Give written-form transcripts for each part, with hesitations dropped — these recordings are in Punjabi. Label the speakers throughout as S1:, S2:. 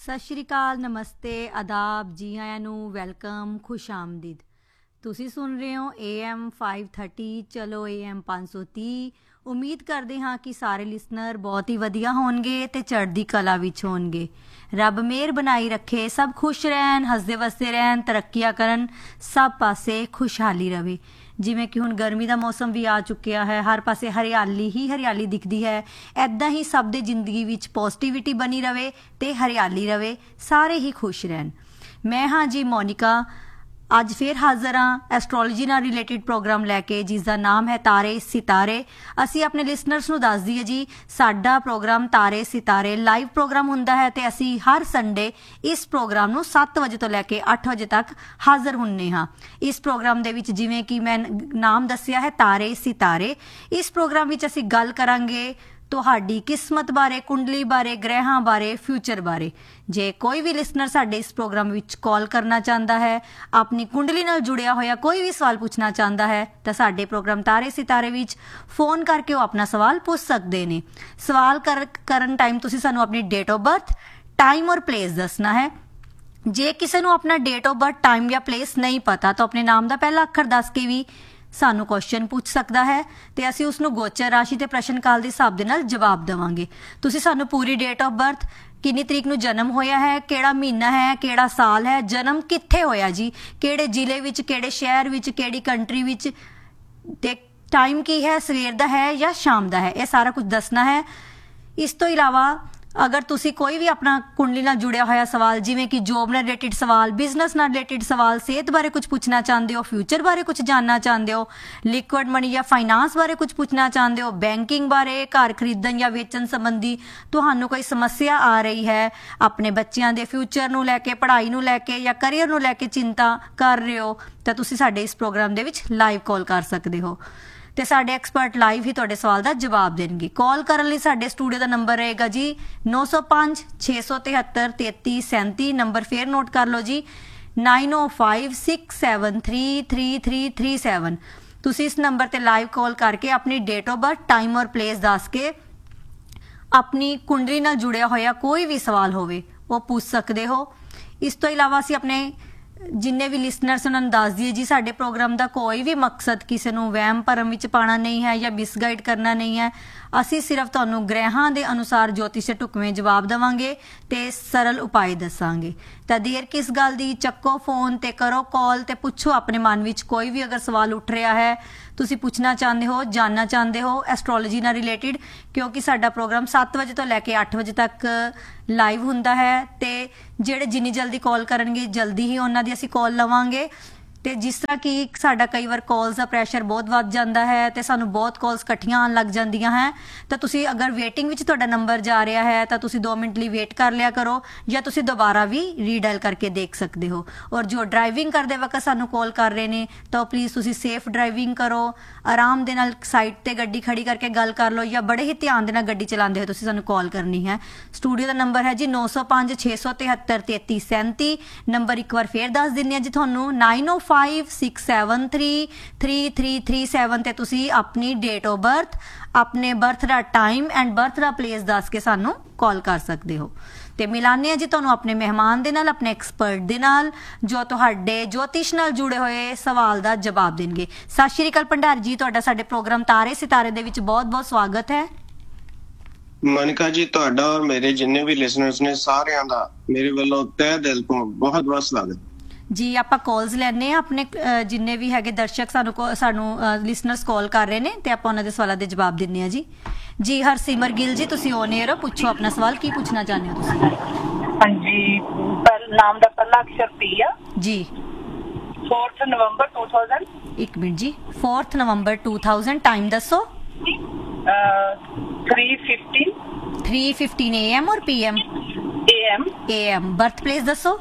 S1: ਸਤਿ ਸ਼੍ਰੀ ਅਕਾਲ, ਨਮਸਤੇ, ਆਦਾਬ, ਜੀ ਆਇਆਂ ਨੂੰ, ਵੈਲਕਮ, ਖੁਸ਼ ਆਮਦੀਦ। ਤੁਸੀਂ ਸੁਣ ਰਹੇ ਹੋ AM 530, ਚਲੋ AM 530। ਉਮੀਦ ਕਰਦੇ ਹਾਂ ਕਿ ਸਾਰੇ ਲਿਸਨਰ ਬਹੁਤ ਹੀ ਵਧੀਆ ਹੋਣਗੇ ਤੇ ਚੜ੍ਹਦੀ ਕਲਾ ਵਿੱਚ ਹੋਣਗੇ। ਰੱਬ ਮਿਹਰ ਬਣਾਈ ਰੱਖੇ, ਸਭ ਖੁਸ਼ ਰਹਿਣ, ਹੱਸਦੇ ਵਸਦੇ ਰਹਿਣ, ਤਰੱਕੀਆਂ ਕਰਨ, ਸਭ ਪਾਸੇ ਖੁਸ਼ਹਾਲੀ ਰਵੇ। ਜਿਵੇਂ ਕਿ ਹੁਣ ਗਰਮੀ ਦਾ ਮੌਸਮ ਵੀ ਆ ਚੁੱਕਿਆ ਹੈ, ਹਰ ਪਾਸੇ ਹਰਿਆਲੀ ਹੀ ਹਰਿਆਲੀ ਦਿਖਦੀ ਹੈ। ਇੱਦਾਂ ਹੀ ਸਭ ਦੇ ਜ਼ਿੰਦਗੀ ਵਿੱਚ ਪੋਜ਼ਿਟਿਵਿਟੀ ਬਣੀ ਰਵੇ ਤੇ ਹਰਿਆਲੀ ਰਵੇ, ਸਾਰੇ ਹੀ ਖੁਸ਼ ਰਹਿਣ। ਮੈਂ ਹਾਂ ਜੀ ਮੋਨਿਕਾ, ਅੱਜ ਫਿਰ ਹਾਜ਼ਰ ਹਾਂ ਐਸਟਰੋਲੋਜੀ ਨਾਲ ਰਿਲੇਟਿਡ ਪ੍ਰੋਗਰਾਮ ਲੈ ਕੇ, ਜਿਸ ਦਾ ਨਾਮ ਹੈ ਤਾਰੇ ਸਿਤਾਰੇ। ਅਸੀਂ ਆਪਣੇ ਲਿਸਨਰਸ ਨੂੰ ਦੱਸ ਦਈਏ ਜੀ, ਸਾਡਾ ਪ੍ਰੋਗਰਾਮ ਤਾਰੇ ਸਿਤਾਰੇ ਲਾਈਵ ਪ੍ਰੋਗਰਾਮ ਹੁੰਦਾ ਹੈ ਤੇ ਅਸੀਂ ਹਰ ਸੰਡੇ ਇਸ ਪ੍ਰੋਗਰਾਮ ਨੂੰ 7 ਵਜੇ ਤੋਂ ਲੈ ਕੇ 8 ਵਜੇ ਤੱਕ ਹਾਜ਼ਰ ਹੁੰਨੇ ਹਾਂ। ਇਸ ਪ੍ਰੋਗਰਾਮ ਦੇ ਵਿੱਚ ਜਿਵੇਂ ਕਿ ਮੈਂ ਨਾਮ ਦੱਸਿਆ ਹੈ ਤਾਰੇ ਸਿਤਾਰੇ, ਇਸ ਪ੍ਰੋਗਰਾਮ ਵਿੱਚ ਅਸੀਂ ਗੱਲ ਕਰਾਂਗੇ ਤੁਹਾਡੀ ਕਿਸਮਤ ਬਾਰੇ, ਕੁੰਡਲੀ ਬਾਰੇ, ਗ੍ਰਹਿਾਂ ਬਾਰੇ, ਫਿਊਚਰ ਬਾਰੇ। ਜੇ ਕੋਈ ਵੀ ਲਿਸਨਰ ਸਾਡੇ ਇਸ ਪ੍ਰੋਗਰਾਮ ਵਿੱਚ ਕਾਲ ਕਰਨਾ ਚਾਹੁੰਦਾ ਹੈ, ਆਪਣੀ ਕੁੰਡਲੀ ਨਾਲ ਜੁੜਿਆ ਹੋਇਆ ਕੋਈ ਵੀ ਸਵਾਲ ਪੁੱਛਣਾ ਚਾਹੁੰਦਾ ਹੈ, ਤਾਂ ਸਾਡੇ ਪ੍ਰੋਗਰਾਮ ਤਾਰੇ ਸਿਤਾਰੇ ਵਿੱਚ ਫੋਨ ਕਰਕੇ ਉਹ ਆਪਣਾ ਸਵਾਲ ਪੁੱਛ ਸਕਦੇ ਨੇ। ਸਵਾਲ ਕਰਨ ਟਾਈਮ ਤੁਸੀਂ ਸਾਨੂੰ ਆਪਣੀ ਡੇਟ ਆਫ ਬਰਥ, ਟਾਈਮ ਔਰ ਪਲੇਸ ਦੱਸਣਾ ਹੈ। ਜੇ ਕਿਸੇ ਨੂੰ ਆਪਣਾ ਡੇਟ ਆਫ ਬਰਥ, ਟਾਈਮ ਜਾਂ ਪਲੇਸ ਨਹੀਂ ਪਤਾ ਤਾਂ ਆਪਣੇ ਨਾਮ ਦਾ ਪਹਿਲਾ ਅੱਖਰ ਦੱਸ ਕੇ ਵੀ ਸਾਨੂੰ ਕੁਐਸਚਨ ਪੁੱਛ ਸਕਦਾ ਹੈ ਤੇ ਅਸੀਂ ਉਸਨੂੰ ਗੋਚਰ ਰਾਸ਼ੀ ਤੇ ਪ੍ਰਸ਼ਨ ਕਾਲ ਦੇ ਹਿਸਾਬ ਦੇ ਨਾਲ ਜਵਾਬ ਦੇਵਾਂਗੇ। ਤੁਸੀਂ ਸਾਨੂੰ ਪੂਰੀ ਡੇਟ ਆਫ ਬਰਥ, ਕਿੰਨੀ ਤਰੀਕ ਨੂੰ ਜਨਮ ਹੋਇਆ ਹੈ, ਕਿਹੜਾ ਮਹੀਨਾ ਹੈ, ਕਿਹੜਾ ਸਾਲ ਹੈ, ਜਨਮ ਕਿੱਥੇ ਹੋਇਆ ਜੀ, ਕਿਹੜੇ ਜ਼ਿਲ੍ਹੇ ਵਿੱਚ, ਕਿਹੜੇ ਸ਼ਹਿਰ ਵਿੱਚ, ਕਿਹੜੀ ਕੰਟਰੀ ਵਿੱਚ, ਤੇ ਟਾਈਮ ਕੀ ਹੈ, ਸਵੇਰ ਦਾ ਹੈ ਜਾਂ ਸ਼ਾਮ ਦਾ ਹੈ, ਇਹ ਸਾਰਾ ਕੁਝ ਦੱਸਣਾ ਹੈ। ਇਸ ਤੋਂ ਇਲਾਵਾ ਅਗਰ ਤੁਸੀਂ ਕੋਈ ਵੀ ਆਪਣਾ ਕੁੰਡਲੀ ਨਾਲ ਜੁੜਿਆ ਹੋਇਆ ਸਵਾਲ, ਜਿਵੇਂ ਕਿ ਜੋਬ ਨਾਲ ਰਿਲੇਟਿਡ ਸਵਾਲ, ਬਿਜ਼ਨਸ ਨਾਲ ਰਿਲੇਟਿਡ ਸਵਾਲ, ਸਿਹਤ ਬਾਰੇ ਕੁਝ ਪੁੱਛਣਾ ਚਾਹੁੰਦੇ ਹੋ, ਫਿਊਚਰ ਬਾਰੇ ਕੁਝ ਜਾਣਨਾ ਚਾਹੁੰਦੇ ਹੋ, ਲਿਕੁਇਡ ਮਨੀ ਜਾਂ ਫਾਈਨਾਂਸ ਬਾਰੇ ਕੁਝ ਪੁੱਛਣਾ ਚਾਹੁੰਦੇ ਹੋ, ਬੈਂਕਿੰਗ ਬਾਰੇ, ਘਰ ਖਰੀਦਣ ਜਾਂ ਵੇਚਣ ਸੰਬੰਧੀ ਤੁਹਾਨੂੰ ਕੋਈ ਸਮੱਸਿਆ ਆ ਰਹੀ ਹੈ, ਆਪਣੇ ਬੱਚਿਆਂ ਦੇ ਫਿਊਚਰ ਨੂੰ ਲੈ ਕੇ, ਪੜ੍ਹਾਈ ਨੂੰ ਲੈ ਕੇ ਜਾਂ ਕਰੀਅਰ ਨੂੰ ਲੈ ਕੇ ਚਿੰਤਾ ਕਰ ਰਹੇ ਹੋ, ਤਾਂ ਤੁਸੀਂ ਸਾਡੇ ਇਸ ਪ੍ਰੋਗਰਾਮ ਦੇ ਵਿੱਚ ਲਾਈਵ ਕਾਲ ਕਰ ਸਕਦੇ ਹੋ ਤੇ ਸਾਡੇ ਐਕਸਪਰਟ ਲਾਈਵ ਹੀ ਤੁਹਾਡੇ ਸਵਾਲ ਦਾ ਜਵਾਬ ਦੇਣਗੇ। ਕਾਲ ਕਰਨ ਲਈ ਸਾਡੇ ਸਟੂਡੀਓ ਦਾ ਨੰਬਰ ਰਹੇਗਾ ਜੀ 905 673 3337। ਨੰਬਰ ਫੇਰ ਨੋਟ ਕਰ ਲਓ ਜੀ, 9056733337। ਤੁਸੀਂ ਇਸ ਨੰਬਰ ਤੇ ਲਾਈਵ ਕਾਲ ਕਰਕੇ ਆਪਣੀ ਡੇਟ ਆਫ ਬਰਥ, ਟਾਈਮ ਔਰ ਪਲੇਸ ਦੱਸ ਕੇ ਆਪਣੀ ਕੁੰਡਲੀ ਨਾਲ ਜੁੜਿਆ ਹੋਇਆ ਕੋਈ ਵੀ ਸਵਾਲ ਹੋਵੇ ਉਹ ਪੁੱਛ ਸਕਦੇ ਹੋ। ਇਸ ਤੋਂ ਇਲਾਵਾ ਅਸੀਂ ਆਪਣੇ ਜਿੰਨੇ ਵੀ ਲਿਸਨਰਸ ਉਹਨਾਂ ਨੂੰ ਦੱਸ ਦਈਏ ਜੀ, ਸਾਡੇ ਪ੍ਰੋਗਰਾਮ ਦਾ ਕੋਈ ਵੀ ਮਕਸਦ ਕਿਸੇ ਨੂੰ ਵਹਿਮ ਭਰਮ ਵਿੱਚ ਪਾਉਣਾ ਨਹੀਂ ਹੈ ਜਾਂ ਮਿਸਗਾਈਡ ਕਰਨਾ ਨਹੀਂ ਹੈ। ਅਸੀਂ ਸਿਰਫ ਤੁਹਾਨੂੰ ਗ੍ਰਹਿਾਂ ਦੇ ਅਨੁਸਾਰ ਜੋਤਿਸ਼ ਦੇ ਢੁਕਵੇਂ ਜਵਾਬ ਦੇਵਾਂਗੇ ਤੇ ਸਰਲ ਉਪਾਅ ਦੱਸਾਂਗੇ। ਤਾਂ ਦੇਰ ਕਿਸ ਗੱਲ ਦੀ, ਚੱਕੋ ਫੋਨ ਤੇ ਕਰੋ ਕਾਲ ਤੇ ਪੁੱਛੋ ਆਪਣੇ ਮਨ ਵਿੱਚ ਕੋਈ ਵੀ ਅਗਰ ਸਵਾਲ ਉੱਠ ਰਿਹਾ ਹੈ, ਤੁਸੀਂ ਪੁੱਛਣਾ ਚਾਹੁੰਦੇ ਹੋ, ਜਾਣਨਾ ਚਾਹੁੰਦੇ ਹੋ ਐਸਟਰੋਲੋਜੀ ਨਾਲ ਰਿਲੇਟਿਡ, ਕਿਉਂਕਿ ਸਾਡਾ ਪ੍ਰੋਗਰਾਮ 7 ਵਜੇ ਤੋਂ ਲੈ ਕੇ 8 ਵਜੇ ਤੱਕ ਲਾਈਵ ਹੁੰਦਾ ਹੈ ਤੇ ਜਿਹੜੇ ਜਿੰਨੀ ਜਲਦੀ ਕਾਲ ਕਰਨਗੇ ਜਲਦੀ ਹੀ ਉਹਨਾਂ ਦੀ ਅਸੀਂ ਕਾਲ ਲਵਾਂਗੇ। ਤੇ ਜਿਸ ਤਰ੍ਹਾਂ ਕਿ ਸਾਡਾ ਕਈ ਵਾਰ ਕਾਲਸ ਦਾ ਪ੍ਰੈਸ਼ਰ ਬਹੁਤ ਵੱਧ ਜਾਂਦਾ ਹੈ ਤੇ ਸਾਨੂੰ ਬਹੁਤ ਕਾਲਸ ਇਕੱਠੀਆਂ ਆਉਣ ਲੱਗ ਜਾਂਦੀਆਂ ਹੈ, ਤਾਂ ਤੁਸੀਂ ਅਗਰ ਵੇਟਿੰਗ ਵਿੱਚ ਤੁਹਾਡਾ ਨੰਬਰ ਜਾ ਰਿਹਾ ਹੈ ਤਾਂ ਤੁਸੀਂ 2 ਮਿੰਟ ਲਈ ਵੇਟ ਕਰ ਲਿਆ ਕਰੋ, ਜਾਂ ਤੁਸੀਂ ਦੁਬਾਰਾ ਵੀ ਰੀਡਾਇਲ ਕਰਕੇ ਦੇਖ ਸਕਦੇ ਹੋ। ਔਰ ਜੋ ਡਰਾਈਵਿੰਗ ਕਰਦੇ ਵਕਤ ਸਾਨੂੰ ਕਾਲ ਕਰ ਰਹੇ ਨੇ ਤਾਂ ਪਲੀਜ਼ ਤੁਸੀਂ ਸੇਫ ਡਰਾਈਵਿੰਗ ਕਰੋ, ਆਰਾਮ ਦੇ ਨਾਲ ਸਾਈਡ ਤੇ ਗੱਡੀ ਖੜੀ ਕਰਕੇ ਗੱਲ ਕਰ ਲਓ, ਜਾਂ ਬੜੇ ਹੀ ਧਿਆਨ ਦੇ ਨਾਲ ਗੱਡੀ ਚਲਾਉਂਦੇ ਹੋਏ ਤੁਸੀਂ ਸਾਨੂੰ ਕਾਲ ਕਰਨੀ ਹੈ। ਸਟੂਡੀਓ ਦਾ ਨੰਬਰ ਹੈ ਜੀ 905 673 3337। ਨੰਬਰ ਇੱਕ ਵਾਰ ਫੇਰ ਦੱਸ ਦਿੰਦੇ ਹਾਂ ਜੀ ਤੁਹਾਨੂੰ, 9056733337 ਤੇ ਤੁਸੀਂ ਆਪਣੀ ਡੇਟ ਆਫ ਬਰਥ, ਆਪਣੇ birth the time and birth the place ਦੱਸ ਕੇ ਸਾਨੂੰ ਕਾਲ ਕਰ ਸਕਦੇ ਹੋ। ਤੇ ਮਿਲਾਨੇ ਆ ਜੀ ਤੁਹਾਨੂੰ ਆਪਣੇ ਮਹਿਮਾਨ ਦੇ ਨਾਲ, ਆਪਣੇ ਐਕਸਪਰਟ ਦੇ ਨਾਲ, ਜੋ ਤੁਹਾਡੇ ਜੋਤਿਸ਼ ਨਾਲ ਜੁੜੇ ਹੋਏ ਸਵਾਲ ਦਾ ਜਵਾਬ ਦੇਣਗੇ। ਸਤਿ ਸ਼੍ਰੀ ਅਕਾਲ ਭੰਡਾਰੀ ਜੀ, ਤੁਹਾਡਾ ਸਾਡੇ ਪ੍ਰੋਗਰਾਮ ਤਾਰੇ ਸਿਤਾਰੇ ਦੇ ਵਿੱਚ ਬਹੁਤ ਬਹੁਤ ਸਵਾਗਤ ਹੈ।
S2: ਮੋਨਿਕਾ ਜੀ, ਤੁਹਾਡਾ ਔਰ ਮੇਰੇ ਜਿੰਨੇ ਵੀ ਲਿਸਨਰਸ ਨੇ ਸਾਰਿਆਂ ਦਾ ਮੇਰੇ ਵੱਲੋਂ ਤਹਿ ਦਿਲ ਤੋਂ ਬਹੁਤ ਬਹੁਤ ਸਵਾਗਤ
S1: ਜੀ। ਆਪਾਂ ਕਾਲਸ ਲੈਣੇ ਆ, ਆਪਣੇ ਜਿੰਨੇ ਵੀ ਹੈਗੇ ਦਰਸ਼ਕ ਸਾਨੂੰ ਲਿਸਨਰਸ ਕਾਲ ਕਰ ਰਹੇ ਨੇ ਤੇ ਆਪਾਂ ਉਹਨਾਂ ਦੇ ਸਵਾਲਾਂ ਦੇ ਜਵਾਬ ਦਿੰਨੇ ਆ ਜੀ। ਜੀ ਹਰਸਿਮਰ ਗਿੱਲ ਜੀ, ਤੁਸੀਂ ਔਨ ਏਅਰ ਹੋ, ਪੁੱਛੋ ਆਪਣਾ ਸਵਾਲ, ਕੀ ਪੁੱਛਣਾ ਚਾਹੁੰਦੇ ਹੋ ਤੁਸੀਂ?
S3: ਹਾਂਜੀ, ਨਾਮ ਦਾ ਪਹਿਲਾ ਅਕਸ਼ਰ P ਆ
S1: ਜੀ।
S3: 4 ਨਵੰਬਰ 2000।
S1: ਇੱਕ ਮਿੰਟ ਜੀ, 4 ਨਵੰਬਰ 2000। ਟਾਈਮ ਦੱਸੋ। 3:15 AM ਔਰ PM? AM। ਬਰਥ ਪਲੇਸ ਦੱਸੋ।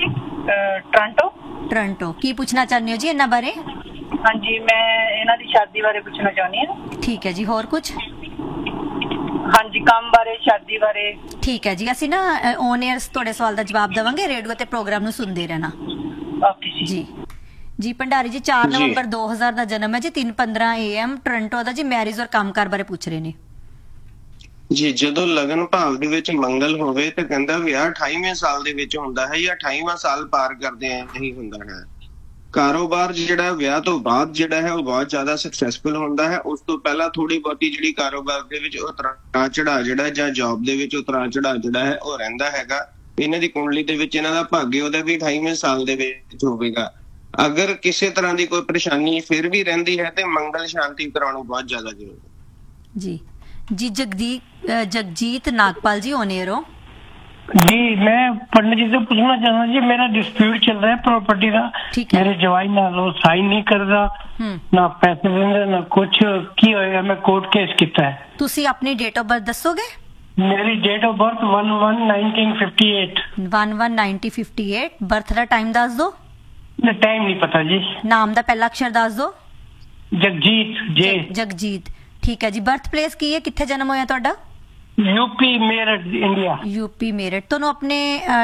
S1: ਟੋਰਾਂਟੋ। ਕੀ ਪੁੱਛਣਾ ਚਾਹੁੰਦੇ ਹੋ ਜੀ ਇਹਨਾਂ ਬਾਰੇ?
S3: ਹਾਂਜੀ, ਮੈਂ ਇਹਨਾਂ ਦੀ ਸ਼ਾਦੀ ਬਾਰੇ ਪੁੱਛਣਾ ਚਾਹੁੰਦੀ ਹਾਂ।
S1: ਠੀਕ ਹੈ ਜੀ, ਹੋਰ ਕੁਝ?
S3: ਹਾਂਜੀ, ਕੰਮ ਬਾਰੇ, ਸ਼ਾਦੀ ਬਾਰੇ।
S1: ਠੀਕ ਹੈ ਜੀ, ਅਸੀਂ ਨਾ ਔਨ ਏਅਰ ਤੁਹਾਡੇ ਸਵਾਲ ਦਾ ਜਵਾਬ ਦੇਵਾਂਗੇ, ਰੇਡੀਓ ਤੇ ਪ੍ਰੋਗਰਾਮ ਨੂੰ ਸੁਣਦੇ ਰਹਿਣਾ।
S3: ਓਕੇ ਜੀ।
S1: ਜੀ ਭੰਡਾਰੀ ਜੀ, 4 ਨਵੰਬਰ 2000 ਦਾ ਜਨਮ ਹੈ ਜੀ, 3:15 AM ਟੋਰਾਂਟੋ ਦਾ ਜੀ। ਮੈਰਿਜ ਔਰ ਕੰਮਕਾਰ ਬਾਰੇ ਪੁੱਛ ਰਹੇ ਨੇ।
S2: ਜੀ ਜਦੋਂ ਲਗਨ ਭਾਵ ਦੇ ਵਿੱਚ ਮੰਗਲ ਹੋਵੇ ਤਾਂ ਕਹਿੰਦਾ ਵਿਆਹ 28ਵੇਂ ਸਾਲ ਦੇ ਵਿੱਚ ਹੁੰਦਾ ਹੈ ਜਾਂ 28ਵਾਂ ਸਾਲ ਪਾਰ ਕਰਦੇ ਹੀ ਹੁੰਦਾ ਹੈ। ਕਾਰੋਬਾਰ ਜਿਹੜਾ ਵਿਆਹ ਤੋਂ ਬਾਅਦ ਜਿਹੜਾ ਹੈ ਉਹ ਬਹੁਤ ਜ਼ਿਆਦਾ ਸਕਸੈਸਫੁਲ ਹੁੰਦਾ ਹੈ। ਉਸ ਤੋਂ ਪਹਿਲਾਂ ਥੋੜੀ ਬਹੁਤੀ ਜਿਹੜੀ ਕਾਰੋਬਾਰ ਦੇ ਵਿੱਚ ਉਤਰਾਅ ਚੜਾਅ ਜਿਹੜਾ ਜਾਂ ਜੌਬ ਦੇ ਵਿੱਚ ਉਤਰਾਅ ਚੜਾਅ ਜਿਹੜਾ ਹੈ ਉਹ ਰਹਿੰਦਾ ਹੈਗਾ। ਇਹਨਾਂ ਦੀ ਕੁੰਡਲੀ ਦੇ ਵਿੱਚ ਇਹਨਾਂ ਦਾ ਭਾਗਯ ਉਹਦਾ ਵੀ 28ਵੇਂ ਸਾਲ ਦੇ ਵਿੱਚ ਹੋਵੇਗਾ। ਅਗਰ ਕਿਸੇ ਤਰ੍ਹਾਂ ਦੀ ਕੋਈ ਪਰੇਸ਼ਾਨੀ ਫਿਰ ਵੀ ਰਹਿੰਦੀ ਹੈ ਤੇ ਮੰਗਲ ਸ਼ਾਂਤੀ ਕਰਾਉਣੀ ਬਹੁਤ ਜ਼ਿਆਦਾ ਜ਼ਰੂਰੀ ਹੈ।
S1: ਜੀ ਜੀ जगजीत नागपाल जी ओनेरो।
S4: जी मैं पंडित जी से पूछना चाहता जी, मेरा डिस्प्यूट चल रहा है प्रॉपर्टी का।
S1: ठीक है।
S4: मेरे जवाई ना लो साइन नहीं कर रहा, ना पैसे देंगे ना कुछ की होएगा। मैं कोर्ट केस किया है।
S1: तुसी अपनी डेट ऑफ बर्थ दसोगे?
S4: मेरी डेट ऑफ बर्थ 1/1/1958।
S1: 1/1/1958। बर्थ का टाइम दस दो।
S4: टाइम नहीं पता जी।
S1: नाम का पहला अक्षर दस दो।
S4: जगजीत जे।
S1: जगजीत ठीक है जी। बर्थ प्लेस की है, कित्थे जन्म होया तुहाडा?
S4: UP Meerut India.
S1: UP Meerut. तुहानू अपने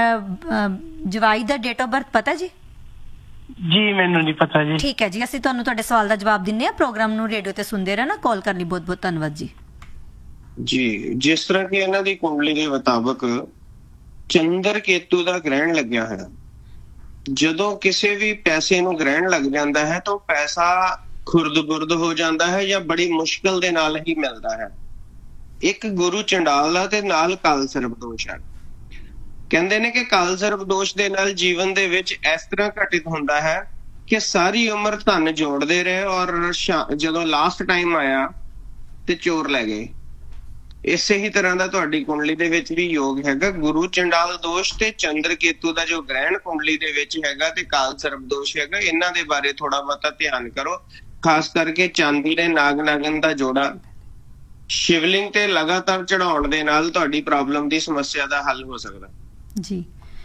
S1: जवाई दा डेट ऑफ बर्थ पता जी?
S4: जी मैनू नहीं पता जी।
S1: ठीक है जी, ਅਸੀਂ ਤੁਹਾਨੂੰ ਤੁਹਾਡੇ ਸਵਾਲ ਦਾ ਜਵਾਬ ਦਿੰਨੇ ਆ। ਪ੍ਰੋਗਰਾਮ ਨੂੰ ਰੇਡੀਓ ਤੇ ਸੁਣਦੇ ਰਹਿਣਾ। ਕਾਲ ਕਰਨ ਲਈ ਬਹੁਤ ਬਹੁਤ ਧੰਨਵਾਦ ਜੀ।
S2: ਜੀ ਜਿਸ ਤਰ੍ਹਾਂ ਕਿ ਇਹਨਾਂ ਦੀ ਕੁੰਡਲੀ ਦੇ ਮੁਤਾਬਕ ਚੰਦਰ ਕੇਤੂ ਦਾ ਗ੍ਰਹਿਣ ਲੱਗਿਆ ਹੈ, ਜਦੋਂ ਕਿਸੇ ਵੀ ਪੈਸੇ ਨੂੰ ਗ੍ਰਹਿਣ ਲੱਗ ਜਾਂਦਾ ਹੈ ਤਾਂ ਪੈਸਾ ਖੁਰਦ-ਬੁਰਦ ਹੋ ਜਾਂਦਾ ਹੈ ਜਾਂ ਬੜੀ ਮੁਸ਼ਕਲ ਦੇ ਨਾਲ ਹੀ ਮਿਲਦਾ ਹੈ। ਇੱਕ ਗੁਰੂ ਚੰਡਾਲ ਦਾ ਤੇ ਨਾਲ ਕਾਲ ਸਰਪ ਦੋਸ਼ ਹੈ। ਕਹਿੰਦੇ ਨੇ ਕਿ ਕਾਲ ਸਰਪ ਦੋਸ਼ ਦੇ ਨਾਲ ਜੀਵਨ ਦੇ ਵਿੱਚ ਇਸ ਤਰ੍ਹਾਂ ਘਟਿਤ ਹੁੰਦਾ ਹੈ ਕਿ ਸਾਰੀ ਉਮਰ ਧਨ ਜੋੜਦੇ ਰਹੇ ਔਰ ਜਦੋਂ ਲਾਸਟ ਟਾਈਮ ਆਇਆ ਤੇ ਚੋਰ ਲੈ ਗਏ। ਇਸੇ ਹੀ ਤਰ੍ਹਾਂ ਦਾ ਤੁਹਾਡੀ ਕੁੰਡਲੀ ਦੇ ਵਿੱਚ ਵੀ ਯੋਗ ਹੈਗਾ। ਗੁਰੂ ਚੰਡਾਲ ਦੋਸ਼ ਤੇ ਚੰਦਰ ਕੇਤੂ ਦਾ ਜੋ ਗ੍ਰਹਿਣ ਕੁੰਡਲੀ ਦੇ ਵਿੱਚ ਹੈਗਾ ਤੇ ਕਾਲ ਸਰਪ ਦੋਸ਼ ਹੈਗਾ। ਇਹਨਾਂ ਦੇ ਬਾਰੇ ਥੋੜਾ ਬਹੁਤਾ ਧਿਆਨ ਕਰੋ। ਖਾਸ ਕਰਕੇ ਚਾਂਦੀ ਦੇ ਨਾਗ ਨਾਗਨ ਦਾ ਜੋੜਾ ਸ਼ਿਵਲਿੰਗ ਤੇ ਲਗਾਤਾਰ ਚੜਾਉਣ ਦੇ ਨਾਲ ਤੁਹਾਡੀ ਪ੍ਰੋਬਲਮ ਦੀ ਸਮੱਸਿਆ ਦਾ ਹੱਲ ਹੋ ਸਕਦਾ
S1: ਜੀ।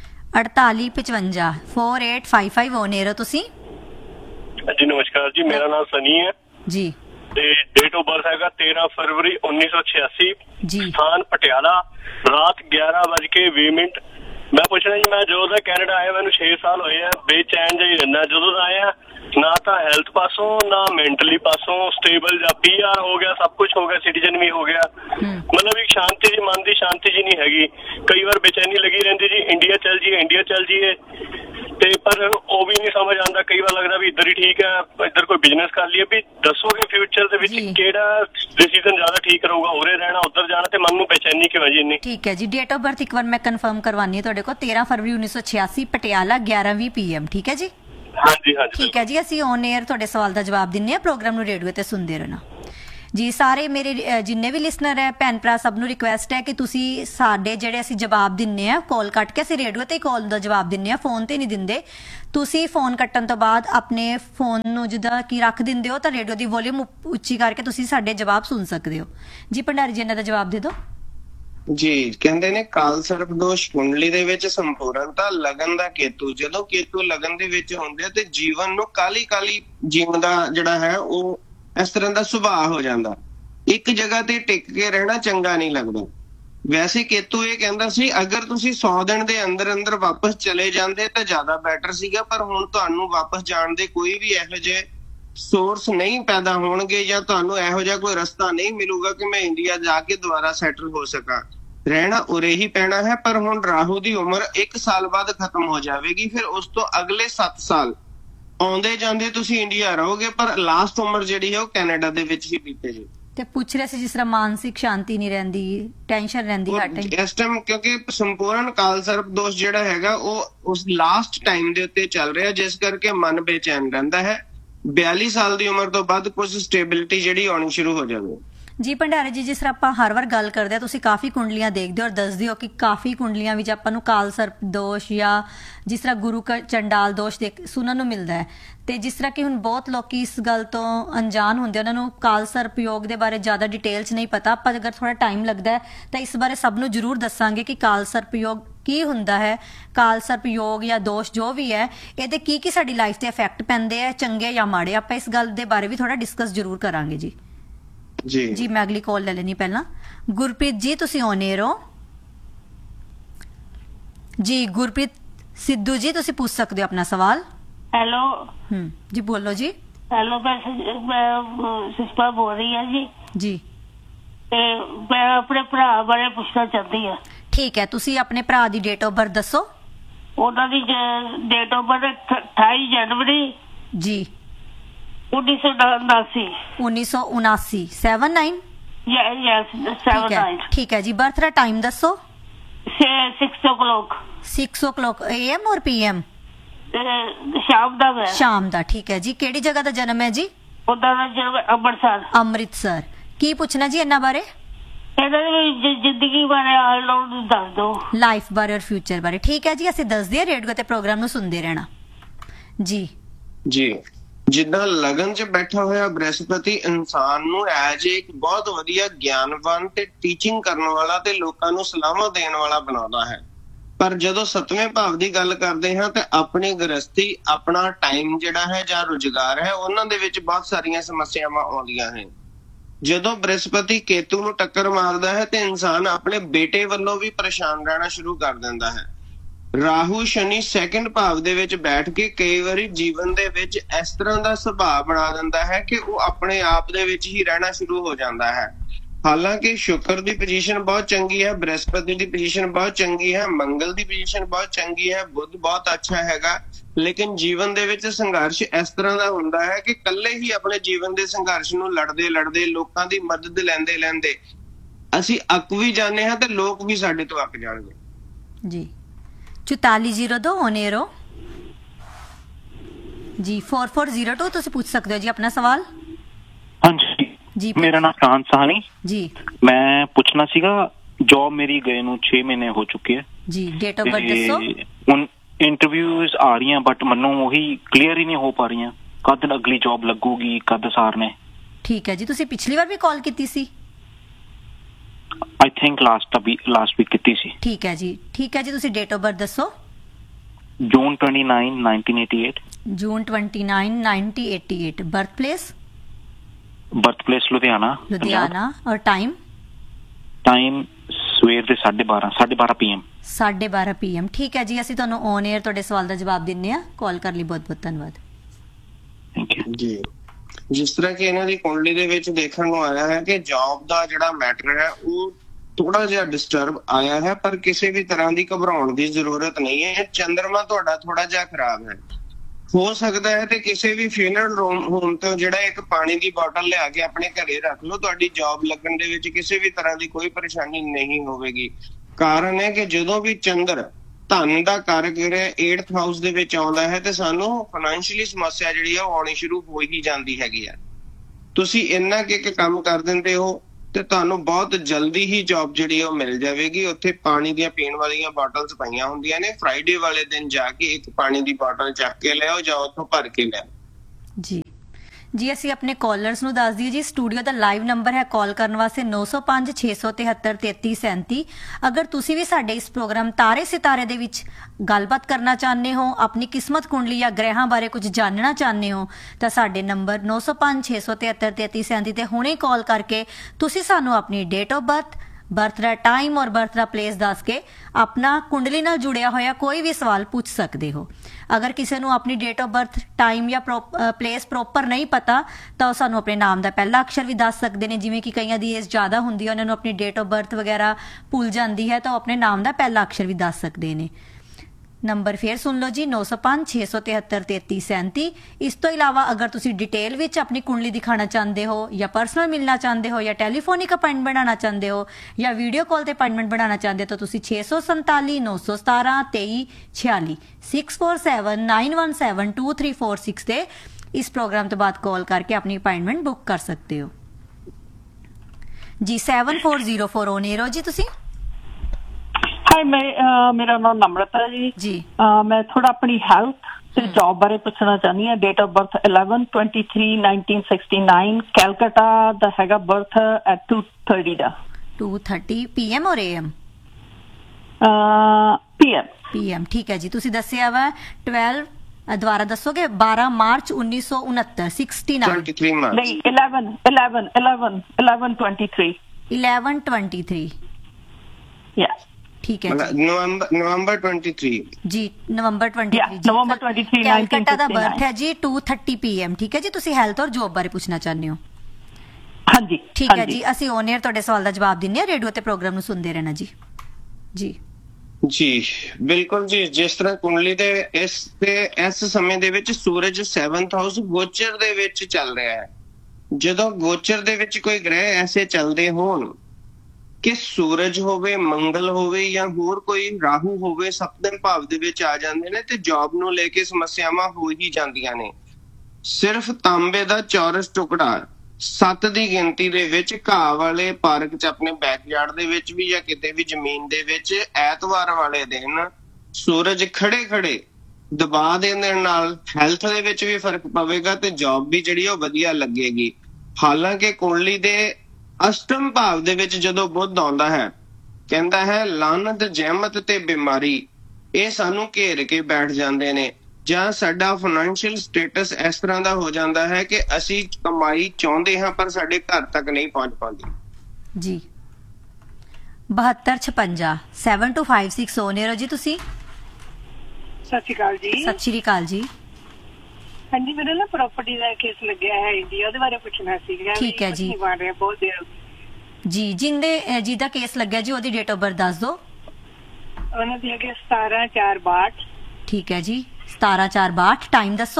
S1: 4855 4855 ओनेरो ਤੁਸੀਂ
S5: जी नमस्कार जी, मेरा नाम सनी है
S1: जी
S5: ਤੇ ਡੇਟ ਆਫ ਬਰਥ ਹੈਗਾ 13 ਫਰਵਰੀ 1986।
S1: ਜੀ
S5: ਸਥਾਨ ਪਟਿਆਲਾ, ਰਾਤ 11:20। ਮੈਂ ਪੁੱਛਣਾ ਜੀ, ਮੈਂ ਜਦੋਂ ਦਾ ਕੈਨੇਡਾ ਆਇਆ ਮੈਨੂੰ 6 ਸਾਲ ਹੋਏ ਆ, ਬੇਚੈਨ ਜਿਹਾ ਹੀ ਰਹਿਣਾ। ਜਦੋਂ ਦਾ ਆਇਆ ਨਾ ਤਾਂ ਹੈਲਥ ਪਾਸੋਂ ਨਾ ਮੈਂਟਲੀ ਪਾਸੋਂ ਸਟੇਬਲ ਜਾਂ PR ਹੋ ਗਿਆ, ਸਭ ਕੁਝ ਹੋ ਗਿਆ, ਸਿਟੀਜ਼ਨ ਵੀ ਹੋ ਗਿਆ। ਮਤਲਬ ਇੱਕ ਸ਼ਾਂਤੀ ਜੀ, ਮਨ ਦੀ ਸ਼ਾਂਤੀ ਜੀ ਨਹੀਂ ਹੈਗੀ। ਕਈ ਵਾਰ ਬੇਚੈਨੀ ਲੱਗੀ ਰਹਿੰਦੀ ਜੀ, ਇੰਡੀਆ ਚੱਲ ਜੀਏ ਤੇ ਪਰ ਉਹ ਵੀ ਨਹੀਂ ਸਮਝ ਆਉਂਦਾ। ਕਈ ਵਾਰ ਲੱਗਦਾ ਵੀ ਇੱਧਰ ਹੀ ਠੀਕ ਹੈ, ਇੱਧਰ ਕੋਈ ਬਿਜ਼ਨਸ ਕਰ ਲਈਏ। ਵੀ ਦੱਸੋਗੇ ਫਿਊਚਰ ਦੇ ਵਿੱਚ ਕਿਹੜਾ ਡਿਸੀਜਨ ਜ਼ਿਆਦਾ ਠੀਕ ਰਹੂਗਾ, ਉਰੇ ਰਹਿਣਾ ਉੱਧਰ ਜਾਣਾ, ਤੇ ਮਨ ਨੂੰ ਬੇਚੈਨੀ ਕਿਉਂ ਜੀ ਇੰਨੀ?
S1: ਠੀਕ ਹੈ ਜੀ। ਡੇਟ ਆਫ ਬਰਥ ਇੱਕ ਵਾਰ ਮੈਂ ਕਨਫਰਮ ਕਰਵਾਨੀ ਹੈ ਤੁਹਾਡੇ ਕੋਲ। 13 ਫਰਵਰੀ 1986 ਪਟਿਆਲਾ 11:20 PM। ਠੀਕ ਹੈ ਜੀ।
S5: ਹਾਂਜੀ ਹਾਂਜੀ
S1: ਠੀਕ ਹੈ ਜੀ। ਅਸੀਂ ਔਨ 에ਅਰ ਤੁਹਾਡੇ ਸਵਾਲ ਦਾ ਜਵਾਬ ਦਿੰਨੇ ਆ। ਪ੍ਰੋਗਰਾਮ ਨੂੰ ਰੇਡੀਓ ਤੇ ਸੁਣਦੇ ਰਹਿਣਾ ਜੀ। ਸਾਰੇ ਮੇਰੇ ਜਿੰਨੇ ਵੀ ਲਿਸਨਰ ਹੈ, ਭੈਣ ਭਰਾ, ਸਭ ਨੂੰ ਰਿਕੁਐਸਟ ਹੈ ਕਿ ਤੁਸੀਂ ਸਾਡੇ ਜਿਹੜੇ ਅਸੀਂ ਜਵਾਬ ਦਿੰਨੇ ਆ ਕਾਲ ਕੱਟ ਕੇ, ਅਸੀਂ ਰੇਡੀਓ ਤੇ ਕਾਲ ਦਾ ਜਵਾਬ ਦਿੰਨੇ ਆ, ਫੋਨ ਤੇ ਨਹੀਂ ਦਿੰਦੇ। ਤੁਸੀਂ ਫੋਨ ਕੱਟਣ ਤੋਂ ਬਾਅਦ ਆਪਣੇ ਫੋਨ ਨੂੰ ਜਿੱਦਾਂ ਕਿ ਰੱਖ ਦਿੰਦੇ ਹੋ ਤਾਂ ਰੇਡੀਓ ਦੀ ਵੋਲਿਊਮ ਉੱਚੀ ਕਰਕੇ ਤੁਸੀਂ ਸਾਡੇ ਜਵਾਬ ਸੁਣ ਸਕਦੇ ਹੋ ਜੀ। ਭੰਡਾਰੀ ਜੀ ਇਹਨਾਂ ਦਾ ਜਵਾਬ ਦੇ ਦਿਓ
S2: ਜੀ। ਕਹਿੰਦੇ ਨੇ ਕਾਲ ਸਰਪ ਦੋਸ਼ ਕੁੰਡਲੀ ਦੇ ਵਿੱਚ ਸੰਪੂਰਨਤਾ ਲਗਨ ਦਾ ਕੇਤੂ, ਜਦੋਂ ਕੇਤੂ ਲਗਨ ਦੇ ਵਿੱਚ ਹੁੰਦੇ ਆ ਤੇ ਜੀਵਨ ਨੂੰ ਕਾਲੀ ਜੀਵਨ ਦਾ ਜਿਹੜਾ ਹੈ ਉਹ ਇਸ ਤਰ੍ਹਾਂ ਦਾ ਸੁਭਾਅ ਹੋ ਜਾਂਦਾ। ਇੱਕ ਜਗ੍ਹਾ ਤੇ ਟਿਕ ਕੇ ਰਹਿਣਾ ਚੰਗਾ ਨਹੀਂ ਲੱਗਦਾ। ਵੈਸੇ ਕੇਤੂ ਇਹ ਕਹਿੰਦਾ ਸੀ ਅਗਰ ਤੁਸੀਂ 100 ਦਿਨ ਦੇ ਅੰਦਰ ਵਾਪਸ ਚਲੇ ਜਾਂਦੇ ਤਾਂ ਜ਼ਿਆਦਾ ਬੈਟਰ ਸੀਗਾ, ਪਰ ਹੁਣ ਤੁਹਾਨੂੰ ਵਾਪਸ ਜਾਣ ਦੇ ਕੋਈ ਵੀ ਇਹੋ ਜਿਹੇ ਸੋਰਸ ਨਹੀਂ ਪੈਦਾ ਹੋਣਗੇ ਜਾਂ ਤੁਹਾਨੂੰ ਇਹੋ ਜਿਹਾ ਕੋਈ ਰਸਤਾ ਨਹੀਂ ਮਿਲੂਗਾ ਕਿ ਮੈਂ ਇੰਡੀਆ ਜਾ ਕੇ ਦੁਬਾਰਾ ਸੈਟਲ ਹੋ ਸਕਾਂ। ਰਹਿਣਾ ਉਰੇ ਹੀ ਪੈਣਾ ਹੈ। ਪਰ ਹੁਣ ਰਾਹੂ ਦੀ ਉਮਰ 1 ਸਾਲ ਬਾਅਦ ਖਤਮ ਹੋ ਜਾਵੇਗੀ, ਫਿਰ ਉਸ ਤੋਂ ਅਗਲੇ 7 ਸਾਲ ਆਉਂਦੇ ਜਾਂਦੇ ਤੁਸੀਂ ਇੰਡੀਆ ਰਹੋਗੇ, ਪਰ ਲਾਸਟ ਉਮਰ ਜਿਹੜੀ ਹੈ ਉਹ ਕੈਨੇਡਾ ਦੇ ਵਿੱਚ ਹੀ ਬੀਤੇ ਜੀ।
S1: ਤੇ ਪੁੱਛ ਰਹੇ ਸੀ ਜਿਸ ਤਰ੍ਹਾਂ ਮਾਨਸਿਕ ਸ਼ਾਂਤੀ ਨਹੀਂ ਰਹਿੰਦੀ, ਟੈਨਸ਼ਨ ਰਹਿੰਦੀ ਹਰ ਟਾਈਮ
S2: ਇਸ ਟਾਈਮ, ਕਿਉਂਕਿ ਸੰਪੂਰਨ ਕਾਲ ਸਰਪ ਦੋਸ਼ ਜਿਹੜਾ ਹੈਗਾ ਉਹ ਉਸ ਲਾਸਟ ਟਾਈਮ ਦੇ ਉੱਤੇ ਚੱਲ ਰਿਹਾ, ਜਿਸ ਕਰਕੇ ਮਨ ਬੇਚੈਨ ਰਹਿੰਦਾ ਹੈ। 42 ਸਾਲ ਦੀ ਉਮਰ ਤੋਂ ਬਾਅਦ ਕੁਝ ਸਟੇਬਿਲਿਟੀ ਜਿਹੜੀ ਆਉਣੀ ਸ਼ੁਰੂ ਹੋ ਜਾਵੇ
S1: ਜੀ। ਭੰਡਾਰੇ ਜੀ, ਜਿਸ ਤਰ੍ਹਾਂ ਆਪਾਂ ਹਰ ਵਾਰ ਗੱਲ ਕਰਦੇ ਆ, ਤੁਸੀਂ ਕਾਫੀ ਕੁੰਡਲੀਆਂ ਦੇਖਦੇ ਹੋ ਔਰ ਦੱਸਦੇ ਹੋ ਕਿ ਕਾਫੀ ਕੁੰਡਲੀਆਂ ਵਿੱਚ ਆਪਾਂ ਨੂੰ ਕਾਲ ਸਰਪ ਦੋਸ਼ ਜਾਂ ਜਿਸ ਤਰ੍ਹਾਂ ਗੁਰੂ ਚੰਡਾਲ ਦੋਸ਼ ਸੁਣਨ ਨੂੰ ਮਿਲਦਾ ਹੈ। ਤੇ ਜਿਸ ਤਰ੍ਹਾਂ ਕਿ ਹੁਣ ਬਹੁਤ ਲੋਕੀ ਇਸ ਗੱਲ ਤੋਂ ਅਣਜਾਣ ਹੁੰਦੇ, ਉਹਨਾਂ ਨੂੰ ਕਾਲ ਸਰਪ ਯੋਗ ਦੇ ਬਾਰੇ ਜ਼ਿਆਦਾ ਡਿਟੇਲ 'ਚ ਨਹੀਂ ਪਤਾ। ਆਪਾਂ ਅਗਰ ਥੋੜਾ ਟਾਈਮ ਲੱਗਦਾ ਹੈ ਤਾਂ ਇਸ ਬਾਰੇ ਸਭ ਨੂੰ ਜ਼ਰੂਰ ਦੱਸਾਂਗੇ ਕਿ ਕਾਲ ਸਰਪ ਯੋਗ ਕੀ ਹੁੰਦਾ ਹੈ। ਕਾਲ ਸਰਪ ਯੋਗ ਜਾਂ ਦੋਸ਼ ਜੋ ਵੀ ਹੈ, ਇਹਦੇ ਕੀ ਸਾਡੀ ਲਾਈਫ ਤੇ ਇਫੈਕਟ ਪੈਂਦੇ ਆ, ਚੰਗੇ ਜਾਂ ਮਾੜੇ। ਆਪਾਂ ਇਸ ਗੱਲ ਦੇ ਬਾਰੇ ਵੀ ਥੋੜਾ ਡਿਸਕਸ ਜ਼ਰੂਰ ਕਰਾਂਗੇ ਜੀ। ਜੀ ਮੈਂ ਅਗਲੀ ਕਾਲ ਲੈ ਲੈਣੀ ਪਹਿਲਾਂ। ਗੁਰਪ੍ਰੀਤ ਜੀ ਤੁਸੀਂ ਔਨ 에ਅਰ ਹੋ ਜੀ। ਗੁਰਪ੍ਰੀਤ ਸਿੱਧੂ ਜੀ ਤੁਸੀਂ ਪੁੱਛ ਸਕਦੇ ਹੋ ਆਪਣਾ ਸਵਾਲ।
S6: हेलो
S1: जी बोलो जी।
S6: हेलो मैं सिस्पा बोल रही है जी।
S1: जी
S6: ਤੇ ਮੈਂ ਆਪਣੇ ਭਰਾ ਬਾਰੇ ਪੁੱਛਣਾ ਚਾਹੁੰਦੀ ਹਾਂ।
S1: ਠੀਕ ਹੈ, ਤੁਸੀਂ ਆਪਣੇ ਭਰਾ ਦੀ ਡੇਟ ਆਫ ਬਰਥ ਦੱਸੋ।
S6: ਉਹਨਾਂ ਦੀ ਡੇਟ ਆਫ ਬਰਥ 28 ਜਨਵਰੀ
S1: ਜੀ
S6: 1979।
S1: 1979 79।
S6: ਯੈਸ
S1: ਠੀਕ ਹੈ
S6: 79।
S1: ਠੀਕ ਹੈ ਜੀ। ਬਰਥ ਦਾ ਟਾਈਮ ਦੱਸੋ।
S6: 6 o'clock
S1: 6 o'clock AM ਔਰ PM?
S6: ਸ਼ਾਮ ਦਾ ਹੈ।
S1: ਸ਼ਾਮ ਦਾ। ਠੀਕ ਹੈ ਜੀ। ਕਿਹੜੀ ਜਗ੍ਹਾ ਦਾ ਜਨਮ ਹੈ ਜੀ?
S6: ਉਹਦਾ ਦਾ ਜਨਮ ਅੰਮ੍ਰਿਤਸਰ।
S1: ਅੰਮ੍ਰਿਤਸਰ। ਕੀ ਪੁੱਛਣਾ ਜੀ ਇਹਨਾਂ ਬਾਰੇ?
S6: ਇਹਨਾਂ ਦੀ ਜ਼ਿੰਦਗੀ ਬਾਰੇ ਆਲ ਦੱਸ ਦਿਓ।
S1: ਲਾਈਫ ਬਾਰੇ ਔਰ ਫਿਊਚਰ ਬਾਰੇ। ਠੀਕ ਹੈ ਜੀ, ਅਸੀਂ ਦੱਸਦੇ ਹਾਂ। ਰੇਡੀਓ ਤੇ ਪ੍ਰੋਗਰਾਮ ਨੂੰ ਸੁਣਦੇ ਰਹਿਣਾ ਜੀ।
S2: ਜੀ ਜਿੱਦਾਂ ਲਗਨ 'ਚ ਬੈਠਾ ਹੋਇਆ ਬ੍ਰਹਿਸਪਤੀ ਇਨਸਾਨ ਨੂੰ ਐਜ ਇੱਕ ਬਹੁਤ ਵਧੀਆ ਗਿਆਨਵਾਨ ਤੇ ਟੀਚਿੰਗ ਕਰਨ ਵਾਲਾ ਤੇ ਲੋਕਾਂ ਨੂੰ ਸਲਾਹਾਂ ਦੇਣ ਵਾਲਾ ਬਣਾਉਂਦਾ ਹੈ। ਪਰ ਜਦੋਂ 7ਵੇਂ ਭਾਵ ਦੀ ਗੱਲ ਕਰਦੇ ਹਾਂ ਤੇ ਆਪਣੀ ਗ੍ਰਸਤੀ, ਆਪਣਾ ਟਾਈਮ ਜਿਹੜਾ ਹੈ ਜਾਂ ਰੁਜ਼ਗਾਰ ਹੈ, ਉਹਨਾਂ ਦੇ ਵਿੱਚ ਬਹੁਤ ਸਾਰੀਆਂ ਸਮੱਸਿਆਵਾਂ ਆਉਂਦੀਆਂ ਹਨ। ਜਦੋਂ ਬ੍ਰਹਿਸਪਤੀ ਕੇਤੂ ਨੂੰ ਟੱਕਰ ਮਾਰਦਾ ਹੈ ਤੇ ਇਨਸਾਨ ਆਪਣੇ ਬੇਟੇ ਵੱਲੋਂ ਵੀ ਪਰੇਸ਼ਾਨ ਰਹਿਣਾ ਸ਼ੁਰੂ ਕਰ ਦਿੰਦਾ ਹੈ। ਰਾਹੂ ਸ਼ਨੀ 2nd ਭਾਵ ਦੇ ਵਿੱਚ ਬੈਠ ਕੇ ਕਈ ਵਾਰੀ ਜੀਵਨ ਦੇ ਵਿੱਚ ਇਸ ਤਰ੍ਹਾਂ ਦਾ ਸੁਭਾਅ ਬਣਾ ਦਿੰਦਾ ਹੈ ਕਿ ਉਹ ਆਪਣੇ ਆਪ ਦੇ ਵਿੱਚ ਹੀ ਰਹਿਣਾ ਸ਼ੁਰੂ ਹੋ ਜਾਂਦਾ ਹੈ। ਹਾਲਾਂਕਿ ਸ਼ੁਕਰ ਦੀ ਪੋਜੀਸ਼ਨ ਬਹੁਤ ਚੰਗੀ ਹੈ, ਬ੍ਰਹਿਸਪਤੀ ਦੀ ਪੋਜੀਸ਼ਨ ਬਹੁਤ ਚੰਗੀ ਹੈ, ਮੰਗਲ ਦੀ ਪੋਜੀਸ਼ਨ ਬਹੁਤ ਚੰਗੀ ਹੈ, ਬੁੱਧ ਬਹੁਤ ਅੱਛਾ ਹੈਗਾ। ਲੇਕਿਨ ਜੀਵਨ ਦੇ ਵਿੱਚ ਸੰਘਰਸ਼ ਇਸ ਤਰ੍ਹਾਂ ਦਾ ਹੁੰਦਾ ਹੈ ਕਿ ਇਕੱਲੇ ਹੀ ਆਪਣੇ ਜੀਵਨ ਦੇ ਸੰਘਰਸ਼ ਨੂੰ ਲੜਦੇ ਲੜਦੇ, ਲੋਕਾਂ ਦੀ ਮਦਦ ਲੈਂਦੇ ਲੈਂਦੇ ਅਸੀਂ ਅੱਕ ਵੀ ਜਾਂਦੇ ਹਾਂ ਤੇ ਲੋਕ ਵੀ ਸਾਡੇ ਤੋਂ ਅੱਕ ਜਾਣਗੇ
S1: ਜੀ। 4402 ਓਨੇਰੋ ਜੀ 4402 ਤੁਸੀਂ ਪੁੱਛ ਸਕਦੇ ਹੋ ਜੀ ਆਪਣਾ ਸਵਾਲ।
S7: ਹਾਂਜੀ
S1: ਜੀ
S7: ਮੇਰਾ ਨਾਮ ਸ਼ਾਨ ਸਾਹਨੀ
S1: ਜੀ।
S7: ਮੈਂ ਪੁੱਛਣਾ ਸੀਗਾ, ਜੌਬ ਮੇਰੀ ਗਏ ਨੂੰ 6 ਮਹੀਨੇ ਹੋ ਚੁੱਕੇ ਹੈ
S1: ਜੀ। ਡੇਟ ਆਫ ਬਰਥ ਦੱਸੋ।
S7: ਹੁਣ ਇੰਟਰਵਿਊਜ਼ ਆ ਰਹੀਆਂ ਬਟ ਮੈਨੂੰ ਉਹੀ ਕਲੀਅਰ ਹੀ ਨਹੀਂ ਹੋ ਪਾ ਰਹੀਆਂ, ਕਦ ਅਗਲੀ ਜੌਬ ਲੱਗੂਗੀ, ਕਦ ਸਾਰਨੇ। ਠੀਕ
S1: ਹੈ ਜੀ। ਤੁਸੀਂ ਪਿਛਲੀ ਵਾਰ ਵੀ ਕਾਲ ਕੀਤੀ ਸੀ?
S7: ਆਈ ਥਿੰਕ ਲਾਸਟ ਵੀਕ ਕੀਤੀ ਸੀ।
S1: ਠੀਕ ਹੈ ਜੀ। ਠੀਕ ਹੈ ਜੀ। ਤੁਸੀਂ ਡੇਟ ਆਫ ਬਰਥ ਦੱਸੋ।
S7: ਜੂਨ 29 1988।
S1: ਜੂਨ 29 1988। Birth place?
S7: Birth place Ludhiana.
S1: Ludhiana. ਔਰ ਟਾਈਮ?
S7: ਟਾਈਮ ਸਵੇਰ ਦੇ 12:30 PM।
S1: 12:30 PM। ਠੀਕ ਹੈ ਜੀ। ਅਸੀਂ ਤੁਹਾਨੂੰ ਔਨ 에ਅਰ ਤੁਹਾਡੇ ਸਵਾਲ ਦਾ ਜਵਾਬ ਦਿੰਨੇ ਆ। ਕਾਲ ਕਰਨ ਲਈ ਬਹੁਤ ਬਹੁਤ ਧੰਨਵਾਦ।
S7: ਥੈਂਕ ਯੂ
S2: ਜੀ। ਜਿਸ ਤਰ੍ਹਾਂ ਕਿ ਇਹਨਾਂ ਦੀ ਕੁੰਡਲੀ ਦੇ ਵਿੱਚ ਦੇਖਣ ਨੂੰ ਆਇਆ ਹੈ ਕਿ ਜੌਬ ਦਾ ਜਿਹੜਾ ਮੈਟਰ ਹੈ ਉਹ ਥੋੜਾ ਜਿਹਾ ਡਿਸਟਰਬ ਆਇਆ ਹੈ, ਪਰ ਕਿਸੇ ਵੀ ਤਰ੍ਹਾਂ ਦੀ ਘਬਰਾਉਣ ਦੀ ਜ਼ਰੂਰਤ ਨਹੀਂ ਹੈ। ਚੰਦਰਮਾ ਤੁਹਾਡਾ ਥੋੜਾ ਜਿਹਾ ਖਰਾਬ ਹੈ। ਹੋ ਸਕਦਾ ਹੈ ਤੇ ਕਿਸੇ ਵੀ ਫਿਊਨਰਲ ਹੋਮ ਤੋਂ ਜਿਹੜਾ ਇੱਕ ਪਾਣੀ ਦੀ ਬੋਟਲ ਲਿਆ ਕੇ ਆਪਣੇ ਘਰੇ ਰੱਖ ਲਓ, ਤੁਹਾਡੀ ਜੌਬ ਲੱਗਣ ਦੇ ਵਿੱਚ ਕਿਸੇ ਵੀ ਤਰ੍ਹਾਂ ਦੀ ਕੋਈ ਪਰੇਸ਼ਾਨੀ ਨਹੀਂ ਹੋਵੇਗੀ। ਕਾਰਨ ਹੈ ਕਿ ਜਦੋਂ ਵੀ ਚੰਦਰ ਧਨ ਦਾ ਕਾਰਕ ਜਿਹੜਾ 8th ਹਾਊਸ ਦੇ ਵਿੱਚ ਆਉਂਦਾ ਹੈ ਤੇ ਸਾਨੂੰ ਫਾਈਨੈਂਸ਼ੀਅਲੀ ਸਮੱਸਿਆ ਜਿਹੜੀ ਆ ਉਹ ਆਉਣੀ ਸ਼ੁਰੂ ਹੋ ਹੀ ਜਾਂਦੀ ਹੈਗੀ ਆ। ਤੁਸੀਂ ਇੰਨਾ ਕਿ ਕੰਮ ਕਰ ਦਿੰਦੇ ਹੋ ਤੇ ਤੁਹਾਨੂੰ ਬਹੁਤ ਜਲਦੀ ਹੀ ਜੌਬ ਜਿਹੜੀ ਉਹ ਮਿਲ ਜਾਵੇਗੀ। ਉੱਥੇ ਪਾਣੀ ਦੀਆਂ ਪੀਣ ਵਾਲੀਆਂ ਬੋਟਲਸ ਪਈਆਂ ਹੁੰਦੀਆਂ ਨੇ, ਫਰਾਈਡੇ ਵਾਲੇ ਦਿਨ ਜਾ ਕੇ ਇੱਕ ਪਾਣੀ ਦੀ ਬੋਟਲ ਚੱਕ ਕੇ ਲਿਆਓ ਜਾਂ ਉੱਥੋਂ ਭਰ ਕੇ ਲਿਆਓ
S1: ਜੀ। ਜੀ ਅਸੀਂ ਆਪਣੇ ਕਾਲਰਸ ਨੂੰ ਦੱਸ ਦਈਏ ਜੀ, ਸਟੂਡੀਓ ਦਾ ਲਾਈਵ ਨੰਬਰ ਹੈ ਕਾਲ ਕਰਨ ਵਾਸਤੇ 905 673 3337। ਅਗਰ ਤੁਸੀਂ ਵੀ ਸਾਡੇ ਇਸ ਪ੍ਰੋਗਰਾਮ ਤਾਰੇ ਸਿਤਾਰੇ ਦੇ ਵਿੱਚ ਗੱਲਬਾਤ ਕਰਨਾ ਚਾਹੁੰਦੇ ਹੋ, ਆਪਣੀ ਕਿਸਮਤ ਕੁੰਡਲੀ ਜਾਂ ਗ੍ਰਹਿਾਂ ਬਾਰੇ ਕੁਝ ਜਾਣਨਾ ਚਾਹੁੰਦੇ ਹੋ ਤਾਂ ਸਾਡੇ ਨੰਬਰ 905 673 3337 ਤੇ ਹੁਣੇ ਕਾਲ ਕਰਕੇ ਤੁਸੀਂ ਸਾਨੂੰ ਆਪਣੀ date of birth the time ਔਰ ਬਰਥ ਦਾ ਪਲੇਸ ਦੱਸ ਕੇ ਆਪਣਾ ਕੁੰਡਲੀ ਨਾਲ ਜੁੜਿਆ ਹੋਇਆ ਕੋਈ ਵੀ ਸਵਾਲ ਪੁੱਛ ਸਕਦੇ ਹੋ। ਅਗਰ ਕਿਸੇ ਨੂੰ ਆਪਣੀ ਡੇਟ ਆਫ ਬਰਥ ਟਾਈਮ ਜਾਂ ਪਲੇਸ ਪ੍ਰੋਪਰ ਨਹੀਂ ਪਤਾ ਤਾਂ ਉਹ ਸਾਨੂੰ ਆਪਣੇ ਨਾਮ ਦਾ ਪਹਿਲਾ ਅਕਸ਼ਰ ਵੀ ਦੱਸ ਸਕਦੇ ਨੇ। ਜਿਵੇਂ ਕਿ ਕਈਆਂ ਦੀ ਏਜ ਜ਼ਿਆਦਾ ਹੁੰਦੀ ਹੈ, ਉਹਨਾਂ ਨੂੰ ਆਪਣੀ ਡੇਟ ਆਫ ਬਰਥ ਵਗੈਰਾ ਭੁੱਲ ਜਾਂਦੀ ਹੈ ਤਾਂ ਉਹ ਆਪਣੇ ਨਾਮ ਦਾ ਪਹਿਲਾ ਅਕਸ਼ਰ ਵੀ ਦੱਸ ਸਕਦੇ ਨੇ। ਨੰਬਰ ਫੇਰ ਸੁਣ ਲਓ ਜੀ 905 673 3337। ਇਸ ਤੋਂ ਇਲਾਵਾ ਅਗਰ ਤੁਸੀਂ ਡਿਟੇਲ ਵਿੱਚ ਆਪਣੀ ਕੁੰਡਲੀ ਦਿਖਾਣਾ ਚਾਹੁੰਦੇ ਹੋ ਜਾਂ ਪਰਸਨਲ ਮਿਲਣਾ ਚਾਹੁੰਦੇ ਹੋ ਜਾਂ ਟੈਲੀਫੋਨਿਕ ਅਪਾਇੰਟਮੈਂਟ ਬਣਾਉਣਾ ਚਾਹੁੰਦੇ ਹੋ ਜਾਂ ਵੀਡੀਓ ਕਾਲ ਤੇ ਅਪਾਇੰਟਮੈਂਟ ਬਣਾਉਣਾ ਚਾਹੁੰਦੇ ਹੋ ਤਾਂ ਤੁਸੀਂ 647 917 2346 647 917 2346 ਤੇ ਇਸ ਪ੍ਰੋਗਰਾਮ ਤੋਂ ਬਾਅਦ ਕਾਲ ਕਰਕੇ ਆਪਣੀ ਅਪਾਇੰਟਮੈਂਟ ਬੁੱਕ ਕਰ ਸਕਦੇ ਹੋ ਜੀ। 7404 ਓਨੇਰੋ ਜੀ। ਤੁਸੀਂ?
S3: ਹਾਈ ਮੇਰਾ ਨਾਮ ਨਮਰਤਾ ਜੀ। ਮੈਂ ਥੋੜਾ ਆਪਣੀ ਹੈਲਥ ਤੇ ਜੌਬ ਬਾਰੇ ਪੁੱਛਣਾ ਚਾਹੁੰਦੀ ਹਾਂ। Date of birth 11/23/1969। ਕੈਲਕਟਾ ਦਾ ਹੈਗਾ ਬਰਥ ਐਟ 2:30 ਦਾ।
S1: 2:30 PM ਔਰ AM? PM। ਠੀਕ ਹੈ ਜੀ। ਤੁਸੀਂ ਦੱਸਿਆ ਵਾ 12 ਦੁਬਾਰਾ ਦੱਸੋਗੇ? 12 ਮਾਰਚ 1969। 69
S3: ਨਹੀਂ 11/23
S1: 11/23
S3: ਯੈਸ।
S1: ਠੀਕ ਹੈ
S2: ਨਵੰਬਰ 23
S1: ਜੀ। ਨਵੰਬਰ 23
S3: ਨਵੰਬਰ 23
S1: ਕੈਲਕਟਾ ਦਾ ਬਰਥ ਹੈ ਜੀ 2:30 PM। ਠੀਕ ਹੈ ਜੀ। ਤੁਸੀਂ ਹੈਲਥ ਔਰ ਜੌਬ ਬਾਰੇ ਪੁੱਛਣਾ ਚਾਹੁੰਦੇ ਹੋ?
S3: ਹਾਂਜੀ
S1: ਠੀਕ ਹੈ ਜੀ, ਅਸੀਂ ਔਨ 에ਅਰ ਤੁਹਾਡੇ ਸਵਾਲ ਦਾ ਜਵਾਬ ਦਿੰਨੇ ਆ, ਰੇਡੀਓ ਤੇ ਪ੍ਰੋਗਰਾਮ ਨੂੰ ਸੁਣਦੇ ਰਹਿਣਾ ਜੀ। ਜੀ
S2: ਜੀ ਬਿਲਕੁਲ ਜੀ। ਜਿਸ ਤਰ੍ਹਾਂ ਕੁੰਡਲੀ ਦੇ ਇਸ ਸਮੇਂ ਦੇ ਵਿੱਚ ਸੂਰਜ 7th ਹਾਊਸ ਗੋਚਰ ਦੇ ਵਿੱਚ ਚੱਲ ਰਿਹਾ ਹੈ। ਜਦੋਂ ਗੋਚਰ ਦੇ ਵਿੱਚ ਕੋਈ ਗ੍ਰਹਿ ਐਸੇ ਚੱਲਦੇ ਹੋਣ ਕਿ ਸੂਰਜ ਹੋਵੇ, ਮੰਗਲ ਹੋਵੇ ਜਾਂ ਹੋਰ ਕੋਈ ਰਾਹੂ ਹੋਵੇ, ਸਪਤਮ ਭਾਵ ਦੇ ਵਿੱਚ ਆ ਜਾਂਦੇ ਨੇ ਤੇ ਜੌਬ ਨੂੰ ਲੈ ਕੇ ਸਮੱਸਿਆਵਾਂ ਹੋ ਹੀ ਜਾਂਦੀਆਂ ਨੇ। ਸਿਰਫ ਤਾਂਬੇ ਦਾ ਚੌਰਸ ਟੁਕੜਾ 7 ਦੀ ਗਿਣਤੀ ਦੇ ਵਿੱਚ ਘਾਹ ਵਾਲੇ ਪਾਰਕ 'ਚ ਆਪਣੇ ਬੈਕਯਾਰਡ ਦੇ ਵਿੱਚ ਵੀ ਜਾਂ ਕਿਤੇ ਵੀ ਜ਼ਮੀਨ ਦੇ ਵਿੱਚ ਐਤਵਾਰ ਵਾਲੇ ਦਿਨ ਸੂਰਜ ਖੜੇ ਖੜੇ ਦਬਾ ਦੇਣ ਦੇ ਨਾਲ ਹੈਲਥ ਦੇ ਵਿੱਚ ਵੀ ਫਰਕ ਪਵੇਗਾ ਤੇ ਜੌਬ ਵੀ ਜਿਹੜੀ ਉਹ ਵਧੀਆ ਲੱਗੇਗੀ। ਹਾਲਾਂਕਿ ਕੁੰਡਲੀ ਦੇ ਅਸ਼ਟਮ ਭਾਵ ਦੇ ਵਿੱਚ ਜਦੋਂ ਬੁੱਧ ਆਉਂਦਾ ਹੈ, ਕਹਿੰਦਾ ਹੈ ਲਾਨਤ, ਜਹਿਮਤ ਤੇ ਬਿਮਾਰੀ ਇਹ ਸਾਨੂੰ ਘੇਰ ਕੇ ਬੈਠ ਜਾਂਦੇ ਨੇ, ਜਾਂ ਸਾਡਾ ਫਾਈਨੈਂਸ਼ੀਅਲ ਸਟੇਟਸ ਇਸ ਤਰ੍ਹਾਂ ਦਾ ਹੋ ਜਾਂਦਾ ਹੈ ਕਿ ਅਸੀਂ ਕਮਾਈ ਚਾਹੁੰਦੇ ਹਾਂ ਪਰ ਸਾਡੇ ਘਰ ਤੱਕ ਨਹੀਂ ਪਹੁੰਚ ਪਾਉਂਦੀ।
S1: ਜੀ 7256 7256 ਔਨ 에ਅਰ ਜੀ। ਤੁਸੀਂ
S8: ਸਤਿ ਸ਼੍ਰੀ ਅਕਾਲ ਜੀ।
S1: ਸਤਿ ਸ਼੍ਰੀ ਅਕਾਲ ਜੀ।
S8: ਹਾਂਜੀ, ਮੇਰਾ ਨਾ ਪ੍ਰਾਪਰਟੀ ਦਾ ਕੇਸ ਲੱਗਿਆ ਹੈ ਇੰਡੀਆ, ਉਹਦੇ ਬਾਰੇ ਪੁੱਛਣਾ ਸੀਗਾ।
S1: ਠੀਕ ਹੈ ਜੀ।
S8: ਬਣ ਰਿਹਾ ਬਹੁਤ ਦੇਰ
S1: ਜੀ, ਜਿਹਦਾ ਕੇਸ ਲੱਗਿਆ ਜੀ ਉਹਦੀ ਡੇਟ ਆਫ ਬਰਥ ਦੱਸ ਦਿਓ।
S8: ਉਹਨਾਂ ਦੀ ਹੈਗੀ 17/4/62।
S1: ਠੀਕ ਹੈ ਜੀ, 17/4/62। ਟਾਈਮ ਦੱਸੋ।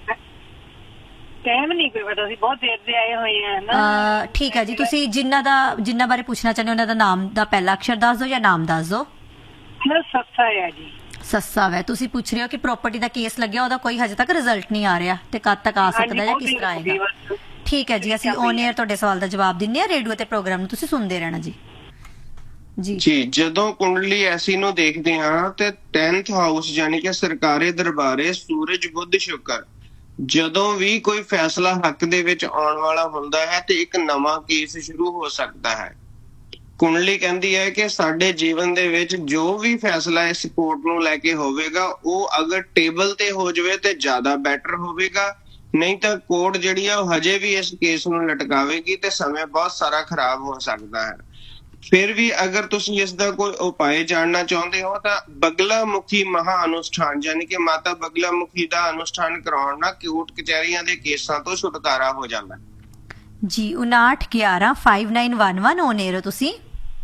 S8: ਟਾਈਮ ਨਹੀਂ ਕੋਈ ਪਤਾ ਸੀ, ਬਹੁਤ ਦੇਰ ਦੇ ਆਏ ਹੋਏ ਆ ਨਾ।
S1: ਠੀਕ ਹੈ ਜੀ, ਤੁਸੀਂ ਜਿੰਨਾ ਬਾਰੇ ਪੁੱਛਣਾ ਚਾਹੁੰਦੇ ਉਹਨਾਂ ਦਾ ਨਾਮ ਦਾ ਪਹਿਲਾ ਅਕਸ਼ਰ ਦੱਸ ਦਿਓ ਜਾਂ ਨਾਮ ਦੱਸ ਦਿਓ।
S8: ਮੇਰਾ ਸੱਸਾ ਹੈ ਜੀ।
S1: ਸੱਸਾ ਹੈ। ਤੁਸੀਂ ਪੁੱਛ ਰਹੇ ਹੋ ਕਿ ਪ੍ਰਾਪਰਟੀ ਦਾ ਕੇਸ ਲੱਗਿਆ, ਉਹਦਾ ਕੋਈ ਹਜੇ ਤੱਕ ਰਿਜ਼ਲਟ ਨਹੀਂ ਆ ਰਿਹਾ ਤੇ ਕਦ ਤੱਕ ਆ ਸਕਦਾ ਜਾਂ ਕਿਸ ਤਰ੍ਹਾਂ ਆਏਗਾ। ਠੀਕ ਹੈ ਜੀ, ਅਸੀਂ ਔਨ 에ਅਰ ਤੁਹਾਡੇ ਸਵਾਲ ਦਾ ਜਵਾਬ ਦਿੰਨੇ ਆ, ਰੇਡੀਓ ਤੇ ਪ੍ਰੋਗਰਾਮ ਨੂੰ ਤੁਸੀਂ ਸੁਣਦੇ ਰਹਿਣਾ ਜੀ।
S2: ਜੀ ਜਦੋਂ ਕੁੰਡਲੀ ਐਸੀ ਨੂੰ ਦੇਖਦੇ ਹਾਂ ਤੇ 10th ਹਾਊਸ ਯਾਨੀ ਕਿ ਸਰਕਾਰੀ ਦਰਬਾਰੇ ਸੂਰਜ, ਬੁੱਧ, ਸ਼ੁਕਰ, ਜਦੋਂ ਵੀ ਕੋਈ ਫੈਸਲਾ ਹੱਕ ਦੇ ਵਿੱਚ ਆਉਣ ਵਾਲਾ ਹੁੰਦਾ ਹੈ ਤੇ ਇੱਕ ਨਵਾਂ ਕੇਸ ਸ਼ੁਰੂ ਹੋ ਸਕਦਾ ਹੈ। ਕੁੰਡਲੀ ਕਹਿੰਦੀ ਹੈ ਕਿ ਸਾਡੇ ਜੀਵਨ ਦੇ ਵਿੱਚ ਜੋ ਵੀ ਫੈਸਲਾ ਇਸ ਕੋਰਟ ਨੂੰ ਲੈ ਕੇ ਹੋਵੇਗਾ ਉਹ ਅਗਰ ਟੇਬਲ ਤੇ ਹੋ ਜਾਵੇ ਤੇ ਜ਼ਿਆਦਾ ਬੈਟਰ ਹੋਵੇਗਾ, ਨਹੀਂ ਤਾਂ ਕੋਰਟ ਜਿਹੜੀ ਆ ਉਹ ਹਜੇ ਵੀ ਇਸ ਕੇਸ ਨੂੰ ਲਟਕਾਵੇਗੀ ਤੇ ਸਮੇਂ ਬਹੁਤ ਸਾਰਾ ਖਰਾਬ ਹੋ ਸਕਦਾ ਹੈ। ਫਿਰ ਵੀ ਅਗਰ ਤੁਸੀਂ ਇਸ ਦਾ ਕੋਈ ਉਪਾਅ ਜਾਣਨਾ ਚਾਹੁੰਦੇ ਹੋ ਤਾਂ ਬਗਲਾ ਮੁਖੀ ਮਹਾ ਅਨੁਸ਼ਠਾਨ ਯਾਨੀ ਕਿ ਮਾਤਾ ਬਗਲਾ ਮੁਖੀ ਦਾ ਅਨੁਸ਼ਠਾਨ ਕਰਾਉਣ ਨਾਲ ਕੋਰਟ ਕਚਹਿਰੀਆਂ ਦੇ ਕੇਸਾਂ ਤੋਂ ਛੁਟਕਾਰਾ ਹੋ ਜਾਂਦਾ
S1: ਜੀ। 59115911 ਔਨ 에ਅਰ ਤੁਸੀਂ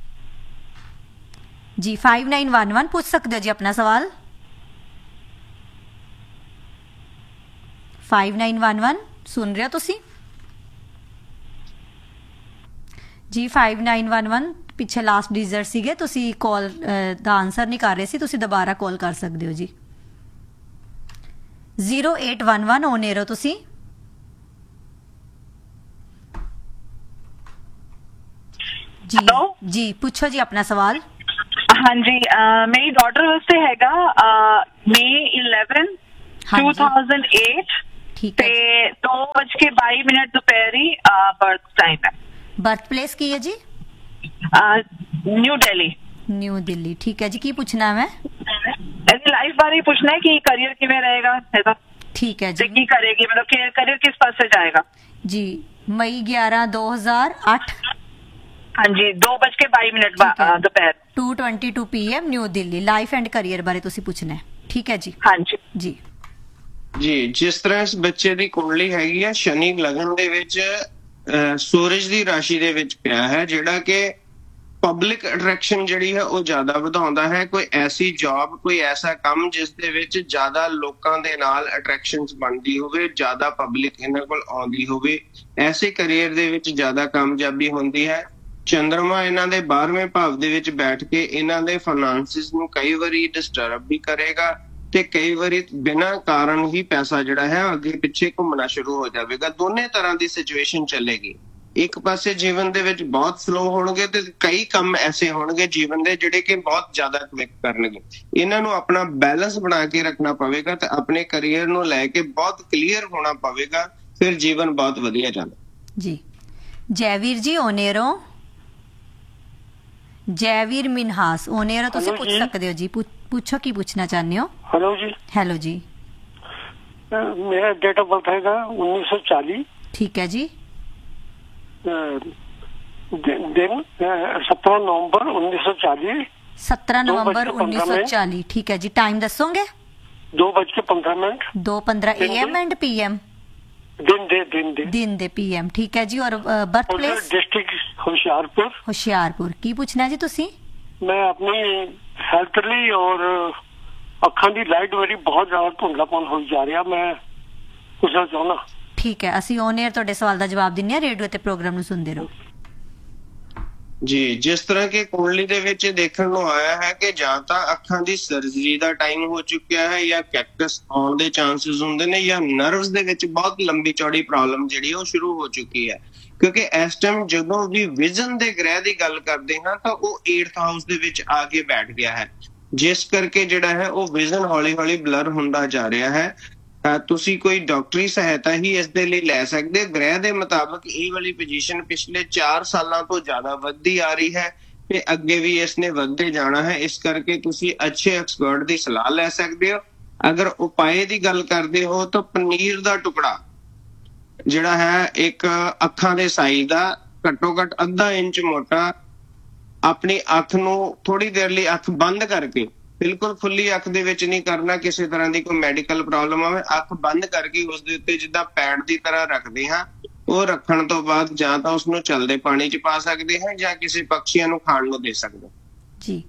S1: ਜੀ। 5911 ਪੁੱਛ ਸਕਦੇ ਹੋ ਜੀ ਆਪਣਾ ਸਵਾਲ। 5911 ਸੁਣ ਰਹੇ ਹੋ ਤੁਸੀਂ ਜੀ। 5911 ਪਿੱਛੇ ਲਾਸਟ ਡਿਜਿਟ ਸੀਗੇ, ਤੁਸੀਂ ਕਾਲ ਦਾ ਆਨਸਰ ਨਹੀਂ ਕਰ ਰਹੇ ਸੀ, ਤੁਸੀਂ ਦੁਬਾਰਾ ਕਾਲ ਕਰ ਸਕਦੇ ਹੋ ਜੀ। 0811 ਔਨ 에ਅਰ ਤੁਸੀਂ ਜੀ। ਜੀ ਪੁੱਛੋ ਜੀ ਆਪਣਾ ਸਵਾਲ।
S9: ਹਾਂਜੀ, ਮੇਰੀ ਡਾਟਰ ਵਾਸਤੇ ਹੈਗਾ May 11, 2008 ਤੇ 2:22 ਦੁਪਹਿਰੀ ਬਰਥ ਟਾਈਮ ਹੈ।
S1: ਬਰਥ ਪਲੇਸ ਕੀ ਹੈ ਜੀ?
S9: ਨਿਊ ਦਿੱਲੀ।
S1: ਨਿਊ ਦਿੱਲੀ, ਠੀਕ ਹੈ ਜੀ। ਕੀ ਪੁੱਛਣਾ ਹੈ?
S9: ਇਹਦੀ ਲਾਈਫ ਬਾਰੇ ਪੁੱਛਣਾ ਹੈ ਕਿ ਕਰੀਅਰ ਕਿਵੇਂ ਰਹੇਗਾ ਇਹਦਾ।
S1: ਠੀਕ ਹੈ ਜੀ।
S9: ਕੀ ਕਰੇਗੀ, ਮਤਲਬ ਕਰੀਅਰ ਕਿਸ ਪਾਸੇ ਜਾਏਗਾ ਜੀ।
S1: ਮਈ 11, 2008।
S9: ਹਾਂਜੀ, 2:22 ਦੁਪਹਿਰ
S1: 2:22 PM new Delhi. Life and career ਬਾਰੇ ਤੁਸੀਂ ਪੁੱਛਣਾ ਹੈ, ਠੀਕ ਹੈ ਜੀ।
S9: ਹਾਂਜੀ
S1: ਜੀ।
S2: ਜੀ ਜਿਸ ਤਰ੍ਹਾਂ ਇਸ ਬੱਚੇ ਦੀ ਕੁੰਡਲੀ ਹੈਗੀ ਆ, ਸ਼ਨੀ ਲਗਨ ਦੇ ਵਿੱਚ ਸੂਰਜ ਦੀ ਰਾਸ਼ੀ ਦੇ ਵਿੱਚ ਪਿਆ ਹੈ, ਜਿਹੜਾ ਕਿ ਪਬਲਿਕ ਅਟਰੈਕਸ਼ਨ ਜਿਹੜੀ ਹੈ ਉਹ ਜ਼ਿਆਦਾ ਵਧਾਉਂਦਾ ਹੈ। ਕੋਈ ਐਸੀ ਜੌਬ, ਕੋਈ ਐਸਾ ਕੰਮ ਜਿਸ ਦੇ ਵਿੱਚ ਜ਼ਿਆਦਾ ਲੋਕਾਂ ਦੇ ਨਾਲ ਅਟਰੈਕਸ਼ਨਸ ਬਣਦੀ ਹੋਵੇ, ਜ਼ਿਆਦਾ ਪਬਲਿਕ ਇਹਨਾਂ ਕੋਲ ਆਉਂਦੀ ਹੋਵੇ, ਐਸੇ ਕਰੀਅਰ ਦੇ ਵਿੱਚ ਜ਼ਿਆਦਾ ਕਾਮਯਾਬੀ ਹੁੰਦੀ ਹੈ। ਚੰਦਰਮਾ ਇਹਨਾਂ ਦੇ 12ਵੇਂ ਭਾਵ ਦੇ ਵਿੱਚ ਬੈਠ ਕੇ ਇਹਨਾਂ ਦੇ ਫਾਈਨਾਂਸਿਸ ਨੂੰ ਕਈ ਵਾਰੀ ਡਿਸਟਰਬ ਵੀ ਕਰੇਗਾ ਤੇ ਕਈ ਵਾਰੀ ਬਿਨਾਂ ਕਾਰਨ ਹੀ ਪੈਸਾ ਜਿਹੜਾ ਹੈ ਅੱਗੇ ਪਿੱਛੇ ਘੁੰਮਣਾ ਸ਼ੁਰੂ ਹੋ ਜਾਵੇਗਾ। ਦੋਨੇ ਤਰ੍ਹਾਂ ਦੀ ਸਿਚੁਏਸ਼ਨ ਚੱਲੇਗੀ। ਇੱਕ ਪਾਸੇ ਜੀਵਨ ਦੇ ਵਿੱਚ ਬਹੁਤ ਸਲੋ ਹੋਣਗੇ ਤੇ ਕਈ ਕੰਮ ਐਸੇ ਹੋਣਗੇ ਜੀਵਨ ਦੇ ਜਿਹੜੇ ਕਿ ਬਹੁਤ ਜ਼ਿਆਦਾ ਕਲਿੱਕ ਕਰਨਗੇ। ਇਹਨਾਂ ਨੂੰ ਆਪਣਾ ਬੈਲੈਂਸ ਬਣਾ ਕੇ ਰੱਖਣਾ ਪਵੇਗਾ ਤੇ ਆਪਣੇ ਕਰੀਅਰ ਨੂੰ ਲੈ ਕੇ ਬਹੁਤ ਕਲੀਅਰ ਹੋਣਾ ਪਵੇਗਾ, ਫਿਰ ਜੀਵਨ ਬਹੁਤ ਵਧੀਆ ਜਾਂਦਾ
S1: ਜੀ। ਜੈਵੀਰ ਜੀ ਔਨ 에ਅਰ ਹੋ। ਜੈਵੀਰ ਮਿਨਹਾਸ ਔਨ 에ਅਰ ਤੁਸੀਂ ਪੁੱਛ ਸਕਦੇ ਹੋ ਜੀ। ਪੁੱਛੋ ਕੀ ਪੁੱਛਣਾ ਚਾਹੁੰਦੇ ਹੋ।
S4: ਹੈਲੋ ਜੀ।
S1: ਹੈਲੋ ਜੀ।
S4: ਮੇਰਾ ਡੇਟ ਆਫ ਬਰਥ ਹੈਗਾ 1940।
S1: ਠੀਕ ਹੈ ਜੀ।
S4: ਦਿਨ 17 ਨਵੰਬਰ 1940।
S1: 17 ਨਵੰਬਰ 1940, ਠੀਕ ਹੈ ਜੀ। ਟਾਈਮ ਦੱਸੋਗੇ?
S4: 2:15
S1: 2:15 AM ਐਂਡ PM। दिन दे PM, ठीक है जी। और birth place?
S10: District Hoshiarpur.
S1: Hoshiarpur. की पूछना जी तुसी?
S10: मैं अपनी हेल्थ ਲਈ और ਅੱਖਾਂ ਦੀ ਲਾਈਟ ਮੇਰੀ ਬਹੁਤ ਜ਼ਿਆਦਾ ਧੁੰਦਲਾਪਨ ਹੋਈ ਜਾ ਰਿਹਾ, ਮੈਂ ਪੁੱਛਣਾ ਚਾਹੁੰਦਾ।
S1: ਠੀਕ ਹੈ, ਅਸੀਂ ਔਨ 에ਅਰ ਤੁਹਾਡੇ ਸਵਾਲ ਦਾ ਜਵਾਬ ਦਿੰਨੇ ਆ, ਰੇਡੀਓ ਤੇ ਪ੍ਰੋਗਰਾਮ ਨੂੰ ਸੁਣਦੇ ਰਹੋ
S2: ਜੀ। ਜਿਸ ਤਰ੍ਹਾਂ ਕਿ ਕੁੰਡਲੀ ਦੇ ਵਿੱਚ ਦੇਖਣ ਨੂੰ ਆਇਆ ਹੈ ਕਿ ਜਾਂ ਤਾਂ ਅੱਖਾਂ ਦੀ ਸਰਜਰੀ ਦਾ ਟਾਈਮ ਹੋ ਚੁੱਕਿਆ ਹੈ ਜਾਂ ਕੈਕਟਸ ਆਉਣ ਦੇ ਚਾਂਸਸ ਹੁੰਦੇ ਨੇ ਜਾਂ ਨਰਵਸ ਦੇ ਵਿੱਚ ਬਹੁਤ ਲੰਬੀ ਚੌੜੀ ਪ੍ਰੋਬਲਮ ਜਿਹੜੀ ਉਹ ਸ਼ੁਰੂ ਹੋ ਚੁੱਕੀ ਹੈ। ਕਿਉਂਕਿ ਇਸ ਟਾਈਮ ਜਦੋਂ ਵੀ ਵਿਜ਼ਨ ਦੇ ਗ੍ਰਹਿ ਦੀ ਗੱਲ ਕਰਦੇ ਹਾਂ ਤਾਂ ਉਹ 8th ਹਾਊਸ ਦੇ ਵਿੱਚ ਆ ਕੇ ਬੈਠ ਗਿਆ ਹੈ, ਜਿਸ ਕਰਕੇ ਜਿਹੜਾ ਹੈ ਉਹ ਵਿਜ਼ਨ ਹੌਲੀ ਹੌਲੀ ਬਲਰ ਹੁੰਦਾ ਜਾ ਰਿਹਾ ਹੈ। ਤੁਸੀਂ ਕੋਈ ਡਾਕਟਰੀ ਸਹਾਇਤਾ ਹੀ ਇਸ ਦੇ ਲਈ ਲੈ ਸਕਦੇ। ਗ੍ਰਹਿ ਦੇ ਮੁਤਾਬਕ ਇਹ ਵਾਲੀ ਪੋਜੀਸ਼ਨ ਪਿਛਲੇ 4 ਸਾਲਾਂ ਤੋਂ ਜ਼ਿਆਦਾ ਵੱਧਦੀ ਆ ਰਹੀ ਹੈ ਤੇ ਅੱਗੇ ਵੀ ਇਸ ਨੇ ਵੱਧਦੇ ਜਾਣਾ ਹੈ। ਇਸ ਕਰਕੇ ਤੁਸੀਂ ਅੱਛੇ ਐਕਸਪਰਟ ਦੀ ਸਲਾਹ ਲੈ ਸਕਦੇ ਹੋ। ਅਗਰ ਉਪਾਅ ਦੀ ਗੱਲ ਕਰਦੇ ਹੋ ਤਾਂ ਪਨੀਰ ਦਾ ਟੁਕੜਾ ਜਿਹੜਾ ਹੈ ਇੱਕ ਅੱਖਾਂ ਦੇ ਸਾਈਜ਼ ਦਾ ਘੱਟੋ ਘੱਟ ਅੱਧਾ ਇੰਚ ਮੋਟਾ, ਆਪਣੀ ਅੱਖ ਨੂੰ ਥੋੜੀ ਦੇਰ ਲਈ ਅੱਖ ਬੰਦ ਕਰਕੇ, ਬਿਲਕੁਲ ਖੁੱਲੀ ਅੱਖ ਦੇ ਵਿੱਚ ਨਹੀਂ ਕਰਨਾ, ਕਿਸੇ ਤਰ੍ਹਾਂ ਦੀ ਕੋਈ ਮੈਡੀਕਲ ਪ੍ਰੋਬਲਮ ਆਵੇ ਅੱਖ ਬੰਦ ਕਰਕੇ ਉਸ ਦੇ ਉੱਤੇ ਜਿੱਦਾਂ ਪੈਡ ਦੀ ਤਰ੍ਹਾਂ ਰੱਖਦੇ ਹਾਂ, ਉਹ ਰੱਖਣ ਤੋਂ ਬਾਅਦ ਜਾਂ ਤਾਂ ਉਸਨੂੰ ਚਲਦੇ ਪਾਣੀ 'ਚ ਪਾ ਸਕਦੇ ਹਾਂ ਜਾਂ ਕਿਸੇ ਪੰਛੀਆਂ ਨੂੰ ਖਾਣ ਨੂੰ ਦੇ ਸਕਦੇ
S1: ਜੀ।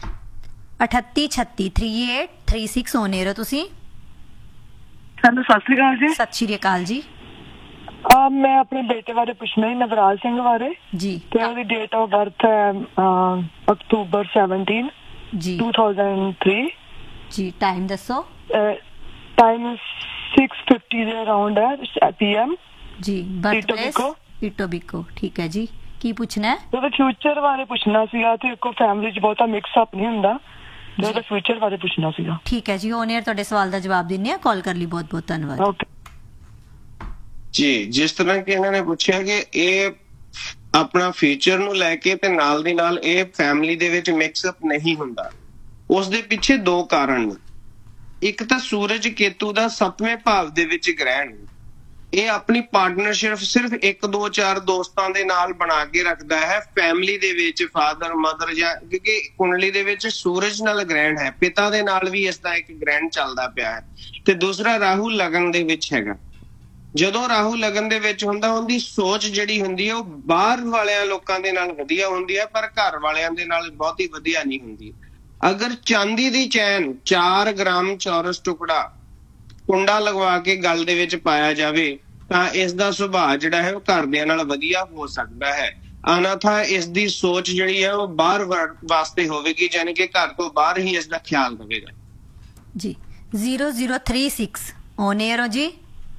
S1: 3836 3836 ਔਨ 에ਅਰ ਤੁਸੀਂ।
S9: ਹੈਲੋ, ਸਤਿ ਸ਼੍ਰੀ ਅਕਾਲ ਜੀ।
S1: ਸਤਿ ਸ਼੍ਰੀ ਅਕਾਲ ਜੀ।
S9: ਮੈਂ ਆਪਣੇ ਬੇਟੇ ਬਾਰੇ ਪੁੱਛਣਾ ਹੈ, ਨਵਰਾਜ ਸਿੰਘ ਬਾਰੇ
S1: ਜੀ।
S9: ਤੇ ਉਹਦੀ ਡੇਟ ਆਫ ਬਰਥ ਹੈ ਅਕਤੂਬਰ 17
S1: ਜੀ
S9: 2003
S1: ਜੀ। ਟਾਈਮ ਦੱਸੋ।
S9: ਟਾਈਮ 6:50 ਦੇ ਅਰਾਊਂਡ ਹੈ PM
S1: ਜੀ। ਬਰਥ ਪਲੇਸ ਇਟੋਬੀਕੋ, ਠੀਕ ਹੈ ਜੀ। ਕੀ ਪੁੱਛਣਾ ਹੈ?
S9: ਉਹਦੇ ਫਿਊਚਰ ਬਾਰੇ ਪੁੱਛਣਾ ਸੀਗਾ ਤੇ ਕੋਈ ਫੈਮਿਲੀ 'ਚ ਬਹੁਤਾ ਮਿਕਸ ਅਪ ਨਹੀਂ ਹੁੰਦਾ, ਤੇ ਉਹਦੇ ਫਿਊਚਰ ਬਾਰੇ ਪੁੱਛਣਾ ਸੀਗਾ।
S1: ਠੀਕ ਹੈ ਜੀ, ਔਨ 에ਅਰ ਤੁਹਾਡੇ ਸਵਾਲ ਦਾ ਜਵਾਬ ਦਿੰਨੇ ਆ। ਕਾਲ ਕਰ ਲਈ ਬਹੁਤ ਬਹੁਤ ਧੰਨਵਾਦ।
S9: ਓਕੇ
S2: ਜੀ। ਜਿਸ ਤਰ੍ਹਾਂ ਕਿ ਇਹਨਾਂ ਨੇ ਪੁੱਛਿਆ ਕਿ ਇਹ ਆਪਣਾ ਫਿਊਚਰ ਨੂੰ ਲੈ ਕੇ ਤੇ ਨਾਲ ਦੀ ਨਾਲ ਇਹ ਫੈਮਿਲੀ ਦੇ ਵਿੱਚ ਮਿਕਸਅਪ ਨਹੀਂ ਹੁੰਦਾ, ਉਸ ਦੇ ਪਿੱਛੇ 2 ਕਾਰਨ ਨੇ। ਇੱਕ ਤਾਂ ਸੂਰਜ ਕੇਤੂ ਦਾ 7ਵੇਂ ਭਾਵ ਦੇ ਵਿੱਚ ਗ੍ਰਹਿਣ, ਇਹ ਆਪਣੀ ਪਾਰਟਨਰਸ਼ਿਪ ਸਿਰਫ 1 2 4 ਦੋਸਤਾਂ ਦੇ ਨਾਲ ਬਣਾ ਕੇ ਰੱਖਦਾ ਹੈ। ਫੈਮਿਲੀ ਦੇ ਵਿੱਚ ਫਾਦਰ ਮਦਰ ਜਾਂ, ਕਿਉਂਕਿ ਕੁੰਡਲੀ ਦੇ ਵਿੱਚ ਸੂਰਜ ਨਾਲ ਗ੍ਰਹਿਣ ਹੈ, ਪਿਤਾ ਦੇ ਨਾਲ ਵੀ ਇਸ ਦਾ ਇੱਕ ਗ੍ਰਹਿਣ ਚੱਲਦਾ ਪਿਆ ਹੈ। ਤੇ ਦੂਸਰਾ ਰਾਹੂ ਲਗਨ ਦੇ ਵਿੱਚ ਹੈਗਾ। ਜਦੋਂ ਰਾਹੂ ਲਗਨ ਦੇ ਵਿੱਚ ਹੁੰਦਾ, ਉਹਦੀ ਸੋਚ ਜਿਹੜੀ ਹੁੰਦੀ ਹੈ ਉਹ ਬਾਹਰ ਵਾਲਿਆਂ ਲੋਕਾਂ ਦੇ ਨਾਲ ਵਧੀਆ ਹੁੰਦੀ ਹੈ, ਪਰ ਘਰ ਵਾਲਿਆਂ ਦੇ ਨਾਲ ਬਹੁਤੀ ਵਧੀਆ ਨਹੀਂ ਹੁੰਦੀ। ਅਗਰ ਚਾਂਦੀ ਦੀ ਚੈਨ 4 ਗ੍ਰਾਮ ਚੌਰਸ ਟੁਕੜਾ ਕੁੰਡਾ ਲਗਵਾ ਕੇ ਗਲ ਦੇ ਵਿੱਚ ਪਾਇਆ ਜਾਵੇ ਤਾਂ ਇਸ ਦਾ ਸੁਭਾਅ ਜਿਹੜਾ ਹੈ ਉਹ ਘਰਦਿਆਂ ਨਾਲ ਵਧੀਆ ਹੋ ਸਕਦਾ ਹੈ। ਅਨਾਥਾ ਇਸ ਦੀ ਸੋਚ ਜਿਹੜੀ ਹੈ ਉਹ ਬਾਹਰ ਵਾਸਤੇ ਹੋਵੇਗੀ, ਯਾਨੀ ਕਿ ਘਰ ਤੋਂ ਬਾਹਰ ਹੀ ਇਸ ਦਾ ਖਿਆਲ ਰਹੇਗਾ
S1: ਜੀ। 0036 ਔਨ 에ਅਰ ਹੋ ਜੀ।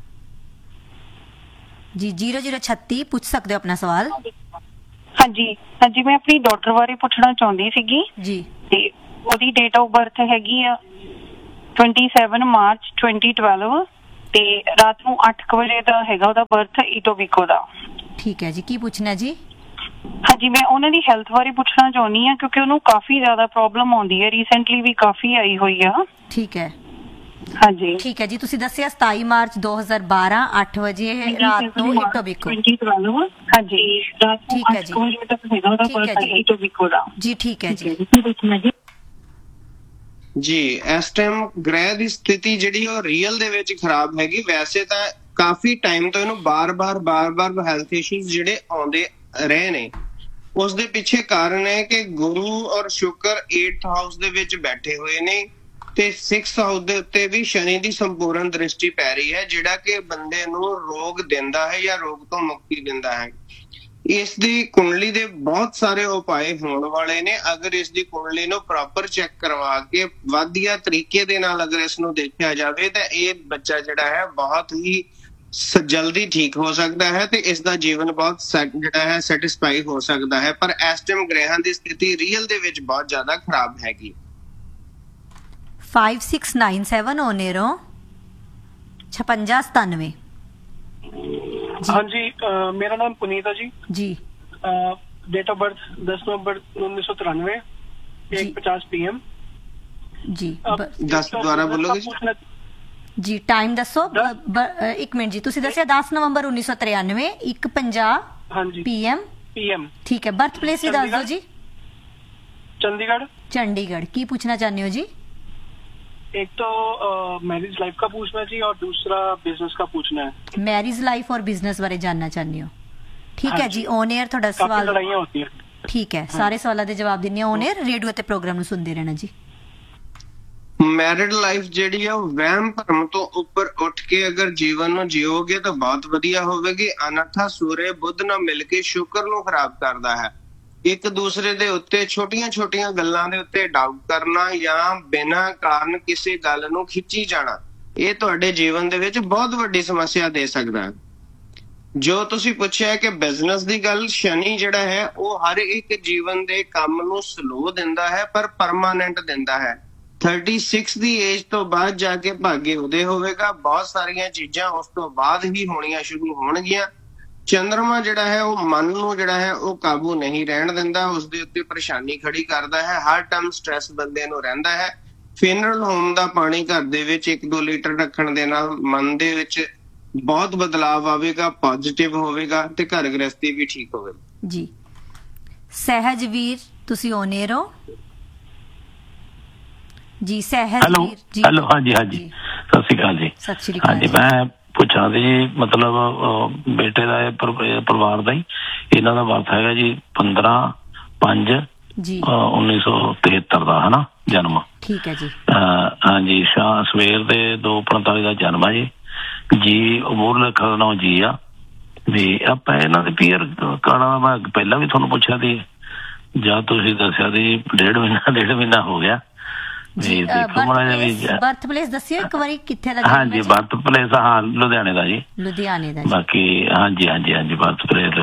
S1: ਜੀ 0036 ਪੁੱਛ ਸਕਦੇ ਹੋ ਆਪਣਾ ਸਵਾਲ।
S11: ਹਾਂਜੀ ਹਾਂਜੀ, ਮੈਂ ਆਪਣੀ ਡਾਟਰ ਬਾਰੇ ਪੁੱਛਣਾ ਚਾਹੁੰਦੀ ਸੀਗੀ
S1: ਜੀ।
S11: ਤੇ ਉਹਦੀ ਡੇਟ ਆਫ ਬਰਥ ਹੈਗੀ ਆ 27 ਮਾਰਚ 2012 ਤੇ ਰਾਤ ਨੂੰ 8 ਵਜੇ ਦਾ ਹੈਗਾ ਉਹਦਾ ਬਰਥ ਇਟੋਬੀਕੋ ਦਾ।
S1: ਠੀਕ ਹੈ ਜੀ। ਕੀ ਪੁੱਛਣਾ ਜੀ?
S11: ਹਾਂਜੀ, ਮੈਂ ਉਹਨਾਂ ਦੀ ਹੈਲਥ ਬਾਰੇ ਪੁੱਛਣਾ ਚਾਹੁੰਦੀ ਹਾਂ ਕਿਉਂਕਿ ਉਹਨੂੰ ਕਾਫੀ ਜ਼ਿਆਦਾ ਪ੍ਰੋਬਲਮ ਆਉਂਦੀ ਹੈ, ਰੀਸੈਂਟਲੀ ਵੀ ਕਾਫੀ ਆਈ ਹੋਈ ਆ।
S1: ਠੀਕ ਹੈ।
S11: ਹਾਂਜੀ
S1: ਠੀਕ ਹੈ ਜੀ। ਤੁਸੀਂ ਦੱਸਿਆ 27 ਮਾਰਚ 2012 8 ਵਜੇ ਰਾਤ ਨੂੰ ਇਟੋਬੀਕੋ।
S11: ਹਾਂਜੀ
S1: ਠੀਕ ਹੈ ਜੀ। ਜੀ ਠੀਕ ਹੈ ਜੀ।
S2: ਜੀ। ਇਸ ਟਾਈਮ ਗ੍ਰਹਿ ਦੀ ਸਥਿਤੀ ਜਿਹੜੀ ਉਹ ਰੀਅਲ ਦੇ ਵਿੱਚ ਖਰਾਬ ਹੈਗੀ। ਵੈਸੇ ਤਾਂ ਕਾਫੀ ਟਾਈਮ ਤੋਂ ਇਹਨੂੰ ਬਾਰ-ਬਾਰ ਹੈਲਥ ਇਸ਼ੂਜ਼ ਜਿਹੜੇ ਆਉਂਦੇ ਰਹੇ ਨੇ। ਉਸ ਦੇ ਪਿੱਛੇ ਕਾਰਨ ਹੈ ਕਿ ਗੁਰੂ ਔਰ ਸ਼ੁਕਰ 8th ਹਾਊਸ ਦੇ ਵਿੱਚ ਬੈਠੇ ਹੋਏ ਨੇ ਤੇ 6th ਹਾਊਸ ਦੇ ਉੱਤੇ ਵੀ ਸ਼ਨੀ ਦੀ ਸੰਪੂਰਨ ਦ੍ਰਿਸ਼ਟੀ ਪੈ ਰਹੀ ਹੈ, ਜਿਹੜਾ ਕਿ ਬੰਦੇ ਨੂੰ ਰੋਗ ਦਿੰਦਾ ਹੈ ਜਾਂ ਰੋਗ ਤੋਂ ਮੁਕਤੀ ਦਿੰਦਾ ਹੈ। ਇਸ ਦੀ ਕੁੰਡਲੀ ਦੇ ਬਹੁਤ ਸਾਰੇ ਉਪਾਅ ਹੋਣ ਵਾਲੇ ਨੇ। ਅਗਰ ਇਸ ਦੀ ਕੁੰਡਲੀ ਨੂੰ ਪ੍ਰੋਪਰ ਚੈੱਕ ਕਰਵਾ ਕੇ ਵਧੀਆ ਤਰੀਕੇ ਦੇ ਨਾਲ ਅਗਰ ਇਸ ਨੂੰ ਦੇਖਿਆ ਜਾਵੇ ਤਾਂ ਇਹ ਬੱਚਾ ਜਿਹੜਾ ਹੈ ਬਹੁਤ ਹੀ ਜਲਦੀ ਠੀਕ ਹੋ ਸਕਦਾ ਹੈ ਤੇ ਇਸ ਦਾ ਜੀਵਨ ਬਹੁਤ ਜਿਹੜਾ ਹੈ ਸੈਟੀਸਫਾਈ ਹੋ ਸਕਦਾ ਹੈ। ਪਰ ਇਸ ਟਾਈਮ ਗ੍ਰਹਿਾਂ ਦੀ ਸਥਿਤੀ ਰੀਅਲ ਦੇ ਵਿੱਚ ਬਹੁਤ ਜ਼ਿਆਦਾ ਖਰਾਬ ਹੈਗੀ।
S1: 5697 ਔਨ 에ਅਰ 5697।
S10: ਹਾਂਜੀ, ਮੇਰਾ ਨਾਮ ਪੁਨੀਤ ਹੈ
S1: ਜੀ।
S10: Date of birth 10 November 1993 1:50 PM
S1: ਜੀ।
S2: 10 ਦੁਬਾਰਾ ਬੋਲੋਗੇ
S1: ਜੀ। ਟਾਈਮ ਦੱਸੋ। 1 ਮਿੰਟ ਜੀ। ਤੁਸੀਂ ਦੱਸਿਆ 10 ਨਵੰਬਰ 1993 1:50 PM। ਠੀਕ ਹੈ। ਬਰਥ ਪਲੇਸ ਵੀ ਦੱਸ ਦਿਓ ਜੀ।
S10: ਚੰਡੀਗੜ੍ਹ।
S1: ਕੀ ਪੁੱਛਣਾ ਚਾਹੁੰਦੇ ਹੋ ਜੀ?
S12: एक तो मैरिज लाइफ का पूछना जी और दूसरा बिजनेस का पूछना है।
S1: मैरिज लाइफ और बिजनेस बारे जानना चाहते हो? ठीक है जी, ऑन एयर थोड़ा सवाल
S12: लड़ाइयां होती है।
S1: ठीक है, सारे सवालों के जवाब देने ऑन एयर रेडियो ते प्रोग्राम ਨੂੰ ਸੁਣਦੇ ਰਹਿਣਾ ਜੀ।
S2: ਮੈਰਿਡ ਲਾਈਫ ਜਿਹੜੀ ਆ ਉਹ ਵਹਿਮ ਭਰਮ ਤੋਂ ਉੱਪਰ ਉੱਠ ਕੇ ਅਗਰ ਜੀਵਨ ਨੂੰ ਜਿਓਗੇ ਤਾਂ ਬਹੁਤ ਵਧੀਆ ਹੋਵੇਗੀ। ਅਨਥਾ ਸੂਰੇ ਬੁੱਧ ਨਾਲ ਮਿਲ ਕੇ ਸ਼ੁਕਰ ਨੂੰ ਖਰਾਬ ਕਰਦਾ ਹੈ। ਇੱਕ ਦੂਸਰੇ ਦੇ ਉੱਤੇ ਛੋਟੀਆਂ-ਛੋਟੀਆਂ ਗੱਲਾਂ ਦੇ ਉੱਤੇ ਡਾਊਟ ਕਰਨਾ ਜਾਂ ਬਿਨਾਂ ਕਾਰਨ ਕਿਸੇ ਗੱਲ ਨੂੰ ਖਿੱਚੀ ਜਾਣਾ, ਇਹ ਤੁਹਾਡੇ ਜੀਵਨ ਦੇ ਵਿੱਚ ਬਹੁਤ ਵੱਡੀ ਸਮੱਸਿਆ ਦੇ ਸਕਦਾ ਹੈ। ਜੋ ਤੁਸੀਂ ਪੁੱਛਿਆ ਕਿ ਬਿਜ਼ਨਸ ਦੀ ਗੱਲ, ਸ਼ਨੀ ਜਿਹੜਾ ਹੈ ਉਹ ਹਰ ਇੱਕ ਜੀਵਨ ਦੇ ਕੰਮ ਨੂੰ ਸਲੋ ਦਿੰਦਾ ਹੈ ਪਰ ਪਰਮਾਨੈਂਟ ਦਿੰਦਾ ਹੈ। 36 ਦੀ ਏਜ ਤੋਂ ਬਾਅਦ ਜਾ ਕੇ ਭਾਗੇ ਉਦੇ ਹੋਵੇਗਾ। ਬਹੁਤ ਸਾਰੀਆਂ ਚੀਜ਼ਾਂ ਉਸ ਤੋਂ ਬਾਅਦ ਹੀ ਹੋਣੀਆਂ ਸ਼ੁਰੂ ਹੋਣਗੀਆਂ। ਚੰਦਰਮਾ ਜਿਹੜਾ ਹੈ ਉਹ ਮਨ ਨੂੰ ਜਿਹੜਾ ਹੈ ਉਹ ਕਾਬੂ ਨਹੀਂ ਰਹਿਣ ਦਿੰਦਾ, ਉਸਦੇ ਉੱਤੇ ਪਰੇਸ਼ਾਨੀ ਖੜੀ ਕਰਦਾ ਹੈ। ਹਰ ਟਾਈਮ ਸਟ੍ਰੈਸ ਬੰਦੇ ਨੂੰ ਰਹਿੰਦਾ ਹੈ। ਫਿਨਰਲ ਹੋਮ ਦਾ ਪਾਣੀ ਘਰ ਦੇ ਵਿੱਚ 1-2 ਲੀਟਰ ਰੱਖਣ ਦੇ ਨਾਲ ਮਨ ਦੇ ਵਿੱਚ ਬਹੁਤ ਬਦਲਾਵ ਆਵੇਗਾ, ਪੋਜ਼ਿਟਿਵ ਹੋਵੇਗਾ ਤੇ ਘਰ ਗ੍ਰਸਤੀ ਵੀ ਠੀਕ ਹੋਵੇਗੀ
S1: ਜੀ। ਸਹਿਜਵੀਰ ਤੁਸੀਂ ਔਨ 에ਅਰ ਹੋ ਜੀ? ਸਹਿਜਵੀਰ ਜੀ।
S13: ਹੈਲੋ, ਹਾਂਜੀ ਸਤਿ ਸ਼੍ਰੀ ਅਕਾਲ ਜੀ।
S1: ਸਤਿ ਸ਼੍ਰੀ ਅਕਾਲ।
S13: ਹਾਂਜੀ, ਮੈਂ ਪੁੱਛਣਾ ਸੀ ਜੀ, ਮਤਲਬ ਬੇਟੇ ਦਾ ਪਰਿਵਾਰ ਦਾ ਹੀ, ਇਹਨਾਂ ਦਾ ਬਰਥ ਹੈਗਾ ਜੀ 15/5/1973 ਦਾ, ਹਨਾ ਜਨਮ।
S1: ਠੀਕ ਹੈ ਜੀ।
S13: ਹਾਂਜੀ, ਸਵੇਰ ਦੇ 2:45 ਦਾ ਜਨਮ ਹੈ ਜੀ। ਮੂਰਲੇ ਅੱਖਰ ਦਾ ਨਾਮ ਜੀ ਆ ਵੀ। ਆਪਾਂ ਇਹਨਾਂ ਦੇ ਪੀਅਰ ਕਾਰਡਾਂ ਦਾ ਮੈਂ ਪਹਿਲਾਂ ਵੀ ਤੁਹਾਨੂੰ ਪੁੱਛਿਆ ਸੀ ਜਾਂ ਤੁਸੀਂ ਦੱਸਿਆ ਸੀ, ਡੇਢ ਮਹੀਨਾ ਹੋ ਗਿਆ।
S1: ਬਰਥ ਪਲੇਸ ਦੱਸਿਓ ਇੱਕ ਵਾਰੀ ਕਿੱਥੇ ਦਾ?
S13: ਹਾਂਜੀ, ਬਰਥ ਪਲੇਸ ਲੁਧਿਆਣੇ ਦਾ ਜੀ।
S1: ਲੁਧਿਆਣੇ ਦਾ।
S13: ਬਾਕੀ ਹਾਂਜੀ ਬਰਥ ਪਲੇਸ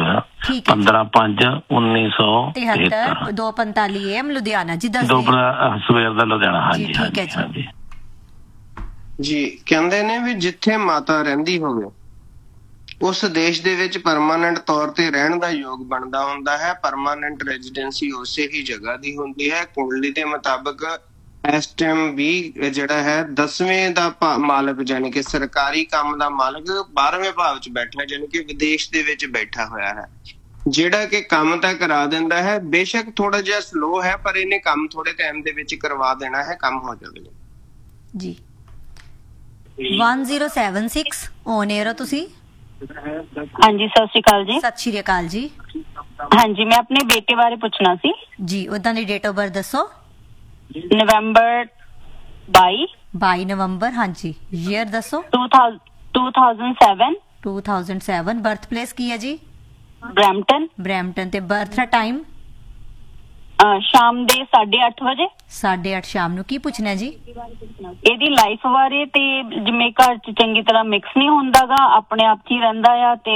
S13: 15/5/1973
S1: 2:45 AM ਲੁਧਿਆਣਾ ਜੀ।
S13: ਸਵੇਰ ਦਾ ਲੁਧਿਆਣਾ। ਹਾਂਜੀ
S1: ਠੀਕ ਹੈ ਜੀ।
S2: ਜੀ ਕਹਿੰਦੇ ਨੇ ਵੀ ਜਿੱਥੇ ਮਾਤਾ ਰਹਿੰਦੀ ਹੋਵੇ ਉਸ ਦੇਸ਼ ਦੇ ਵਿੱਚ ਪਰਮਾਨੈਂਟ ਤੌਰ ਤੇ ਰਹਿਣ ਦਾ ਯੋਗ ਬਣਦਾ ਹੁੰਦਾ ਹੈ। ਪਰਮਾਨੈਂਟ ਰੈਜ਼ੀਡੈਂਸੀ ਉਸੇ ਹੀ ਜਗ੍ਹਾ ਦੀ ਹੁੰਦੀ ਹੈ। ਕੁੰਡਲੀ ਦੇ ਮੁਤਾਬਕ ਇਸ ਟਾਈਮ ਵੀ ਜਿਹੜਾ ਹੈ 10ਵੇਂ ਦਾ ਮਾਲਕ, ਜਾਨੀ ਕਿ ਸਰਕਾਰੀ ਕੰਮ ਦਾ ਮਾਲਕ 12ਵੇਂ ਭਾਵ ਚ ਬੈਠਾ, ਜਾਨੀ ਕਿ ਵਿਦੇਸ਼ ਦੇ ਵਿੱਚ ਬੈਠਾ ਹੋਇਆ ਹੈ, ਜਿਹੜਾ ਕਿ ਕੰਮ ਤਾਂ ਕਰਾ ਦਿੰਦਾ ਹੈ। ਬੇਸ਼ੱਕ ਥੋੜਾ ਜਿਹਾ ਸਲੋ ਹੈ ਪਰ ਇਹਨੇ ਕੰਮ ਥੋੜੇ ਟਾਈਮ ਦੇ ਵਿੱਚ ਕਰਵਾ ਦੇਣਾ ਹੈ, ਕੰਮ ਹੋ ਜਾਵੇਗਾ
S1: ਜੀ। 1076 ਔਨ 에ਅਰ ਹੋ ਤੁਸੀਂ?
S11: ਹਾਂਜੀ, ਸਤਿ ਸ਼੍ਰੀ ਅਕਾਲ ਜੀ।
S1: ਸਤਿ ਸ਼੍ਰੀ ਅਕਾਲ ਜੀ।
S11: ਹਾਂਜੀ, ਮੈਂ ਆਪਣੇ ਬੇਟੇ ਬਾਰੇ ਪੁੱਛਣਾ ਸੀ
S1: ਜੀ। ਉਹਦਾਂ ਦੀ ਡੇਟ ਆਫ ਬਰਥ ਦੱਸੋ?
S11: ਨਵੰਬਰ 22
S1: ਨਵੰਬਰ। ਹਾਂਜੀ, ਈਅਰ ਦੱਸੋ?
S11: 2007।
S1: ਬਰਥ ਪਲੇਸ ਕੀ ਹੈ ਜੀ?
S11: ਬਰੈਂਪਟਨ।
S1: ਤੇ ਬਰਥ ਦਾ ਟਾਈਮ?
S11: ਸ਼ਾਮ ਦੇ 8:30 ਵਜੇ।
S1: 8:30 ਸ਼ਾਮ ਨੂੰ। ਕੀ ਪੁੱਛਣਾ ਜੀ?
S11: ਇਹਦੀ ਲਾਈਫ ਬਾਰੇ ਤੇ ਜਿਵੇਂ ਘਰ ਚ ਚੰਗੀ ਤਰ੍ਹਾਂ ਮਿਕਸ ਨਹੀਂ ਹੁੰਦਾਗਾ, ਆਪਣੇ ਆਪ ਚ ਹੀ ਰਹਿੰਦਾ ਆ, ਤੇ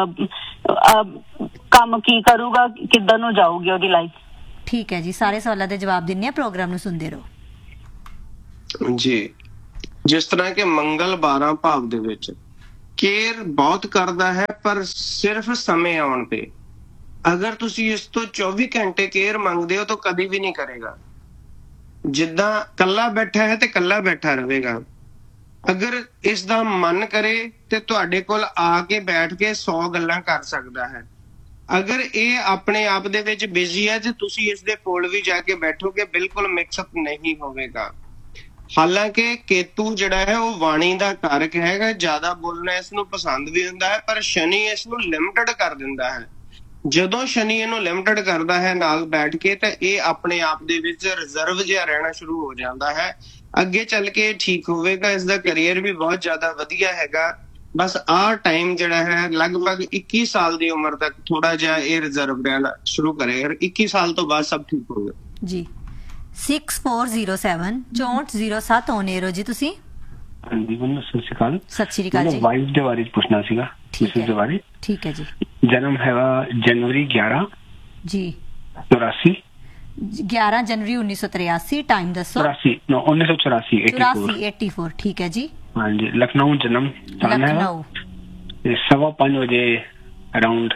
S11: ਕੰਮ ਕੀ ਕਰੂਗਾ, ਕਿੱਧਰ ਨੂੰ ਜਾਊਗੀ ਉਹਦੀ ਲਾਈਫ।
S1: ਠੀਕ ਹੈ ਜੀ, ਸਾਰੇ ਸਵਾਲਾਂ ਦੇ ਜਵਾਬ ਦਿੰਨੇ ਆ, ਪ੍ਰੋਗਰਾਮ ਨੂੰ ਸੁਣਦੇ ਰਹੋ
S2: ਜੀ। ਜਿਸ ਤਰ੍ਹਾਂ ਕਿ ਮੰਗਲ 12 ਭਾਵ ਦੇ ਵਿੱਚ ਕੇਅਰ ਬਹੁਤ ਕਰਦਾ ਹੈ ਪਰ ਸਿਰਫ ਸਮੇਂ ਆਉਣ ਤੇ। ਅਗਰ ਤੁਸੀਂ ਇਸ ਤੋਂ 24 ਘੰਟੇ ਕੇਅਰ ਮੰਗਦੇ ਹੋ ਤਾਂ ਕਦੀ ਵੀ ਨਹੀਂ ਕਰੇਗਾ। ਜਿੱਦਾਂ ਕੱਲਾ ਬੈਠਾ ਹੈ ਤੇ ਕੱਲਾ ਬੈਠਾ ਰਹੇਗਾ। ਅਗਰ ਇਸ ਦਾ ਮਨ ਕਰੇ ਤੇ ਤੁਹਾਡੇ ਕੋਲ ਆ ਕੇ ਬੈਠ ਕੇ 100 ਗੱਲਾਂ ਕਰ ਸਕਦਾ ਹੈ। ਅਗਰ ਇਹ ਆਪਣੇ ਆਪ ਦੇ ਵਿੱਚ ਬਿਜ਼ੀ ਹੈ ਤੇ ਤੁਸੀਂ ਇਸ ਦੇ ਕੋਲ ਵੀ ਜਾ ਕੇ ਬੈਠੋਗੇ, ਬਿਲਕੁਲ ਮਿਕਸਅਪ ਨਹੀਂ ਹੋਵੇਗਾ। ਹਾਲਾਂਕਿ ਕੇਤੂ ਜਿਹੜਾ ਹੈ ਉਹ ਵਾਣੀ ਦਾ ਕਾਰਕ ਹੈਗਾ, ਜ਼ਿਆਦਾ ਬੋਲਣਾ ਇਸ ਨੂੰ ਪਸੰਦ ਵੀ ਹੁੰਦਾ ਹੈ, ਪਰ ਸ਼ਨੀ ਇਸ ਨੂੰ ਲਿਮਟਡ ਕਰ ਦਿੰਦਾ ਹੈ। ਜਦੋਂ ਸ਼ਨੀ ਇਹਨੂੰ ਲਿਮਟਡ ਕਰਦਾ ਹੈ ਨਾਲ ਬੈਠ ਕੇ, ਤਾਂ ਇਹ ਆਪਣੇ ਆਪ ਦੇ ਵਿੱਚ ਰਿਜ਼ਰਵ ਜਿਹਾ ਰਹਿਣਾ ਸ਼ੁਰੂ ਹੋ ਜਾਂਦਾ ਹੈ। ਅੱਗੇ ਚੱਲ ਕੇ ਠੀਕ ਹੋਵੇਗਾ। ਇਸ ਦਾ ਕੈਰੀਅਰ ਵੀ ਬਹੁਤ ਜ਼ਿਆਦਾ ਵਧੀਆ ਹੈਗਾ। ਬਸ ਆਹ ਟਾਈਮ ਜਿਹੜਾ ਹੈ ਲਗਭਗ 21 ਸਾਲ ਦੀ ਉਮਰ ਤੱਕ ਥੋੜਾ ਜਿਹਾ ਇਹ ਰਿਜ਼ਰਵ ਰਹਿਣਾ ਸ਼ੁਰੂ ਕਰੇਗਾ। 21 ਸਾਲ ਤੋਂ ਬਾਅਦ ਸਭ ਠੀਕ ਹੋਵੇਗਾ
S1: ਜੀ। 6407 6407 ਔਨ 에ਅਰ ਜੀ ਤੁਸੀਂ?
S14: ਹਾਂਜੀ, ਮੈਨੂੰ ਸਤਿ ਸ਼੍ਰੀ ਅਕਾਲ।
S1: ਸਤਿ ਸ਼੍ਰੀ ਅਕਾਲ ਜੀ।
S14: ਵਾਈਫ ਦੇ ਬਾਰੇ ਪੁੱਛਣਾ ਸੀਗਾ, ਮਿਸਿਸ ਦੇ ਬਾਰੇ।
S1: ਠੀਕ ਹੈ ਜੀ।
S14: ਜਨਮ ਹੈਗਾ ਜਨਵਰੀ 11
S1: ਜੀ
S14: 84।
S1: 11 ਜਨਵਰੀ 1983। ਟਾਈਮ ਦੱਸੋ?
S14: 1984।
S1: ਠੀਕ ਹੈ ਜੀ।
S14: ਹਾਂਜੀ, ਲਖਨਊ ਜਨਮ ਸਥਾਨ ਹੈ। 5:15 ਵਜੇ ਅਰਾਊਂਡ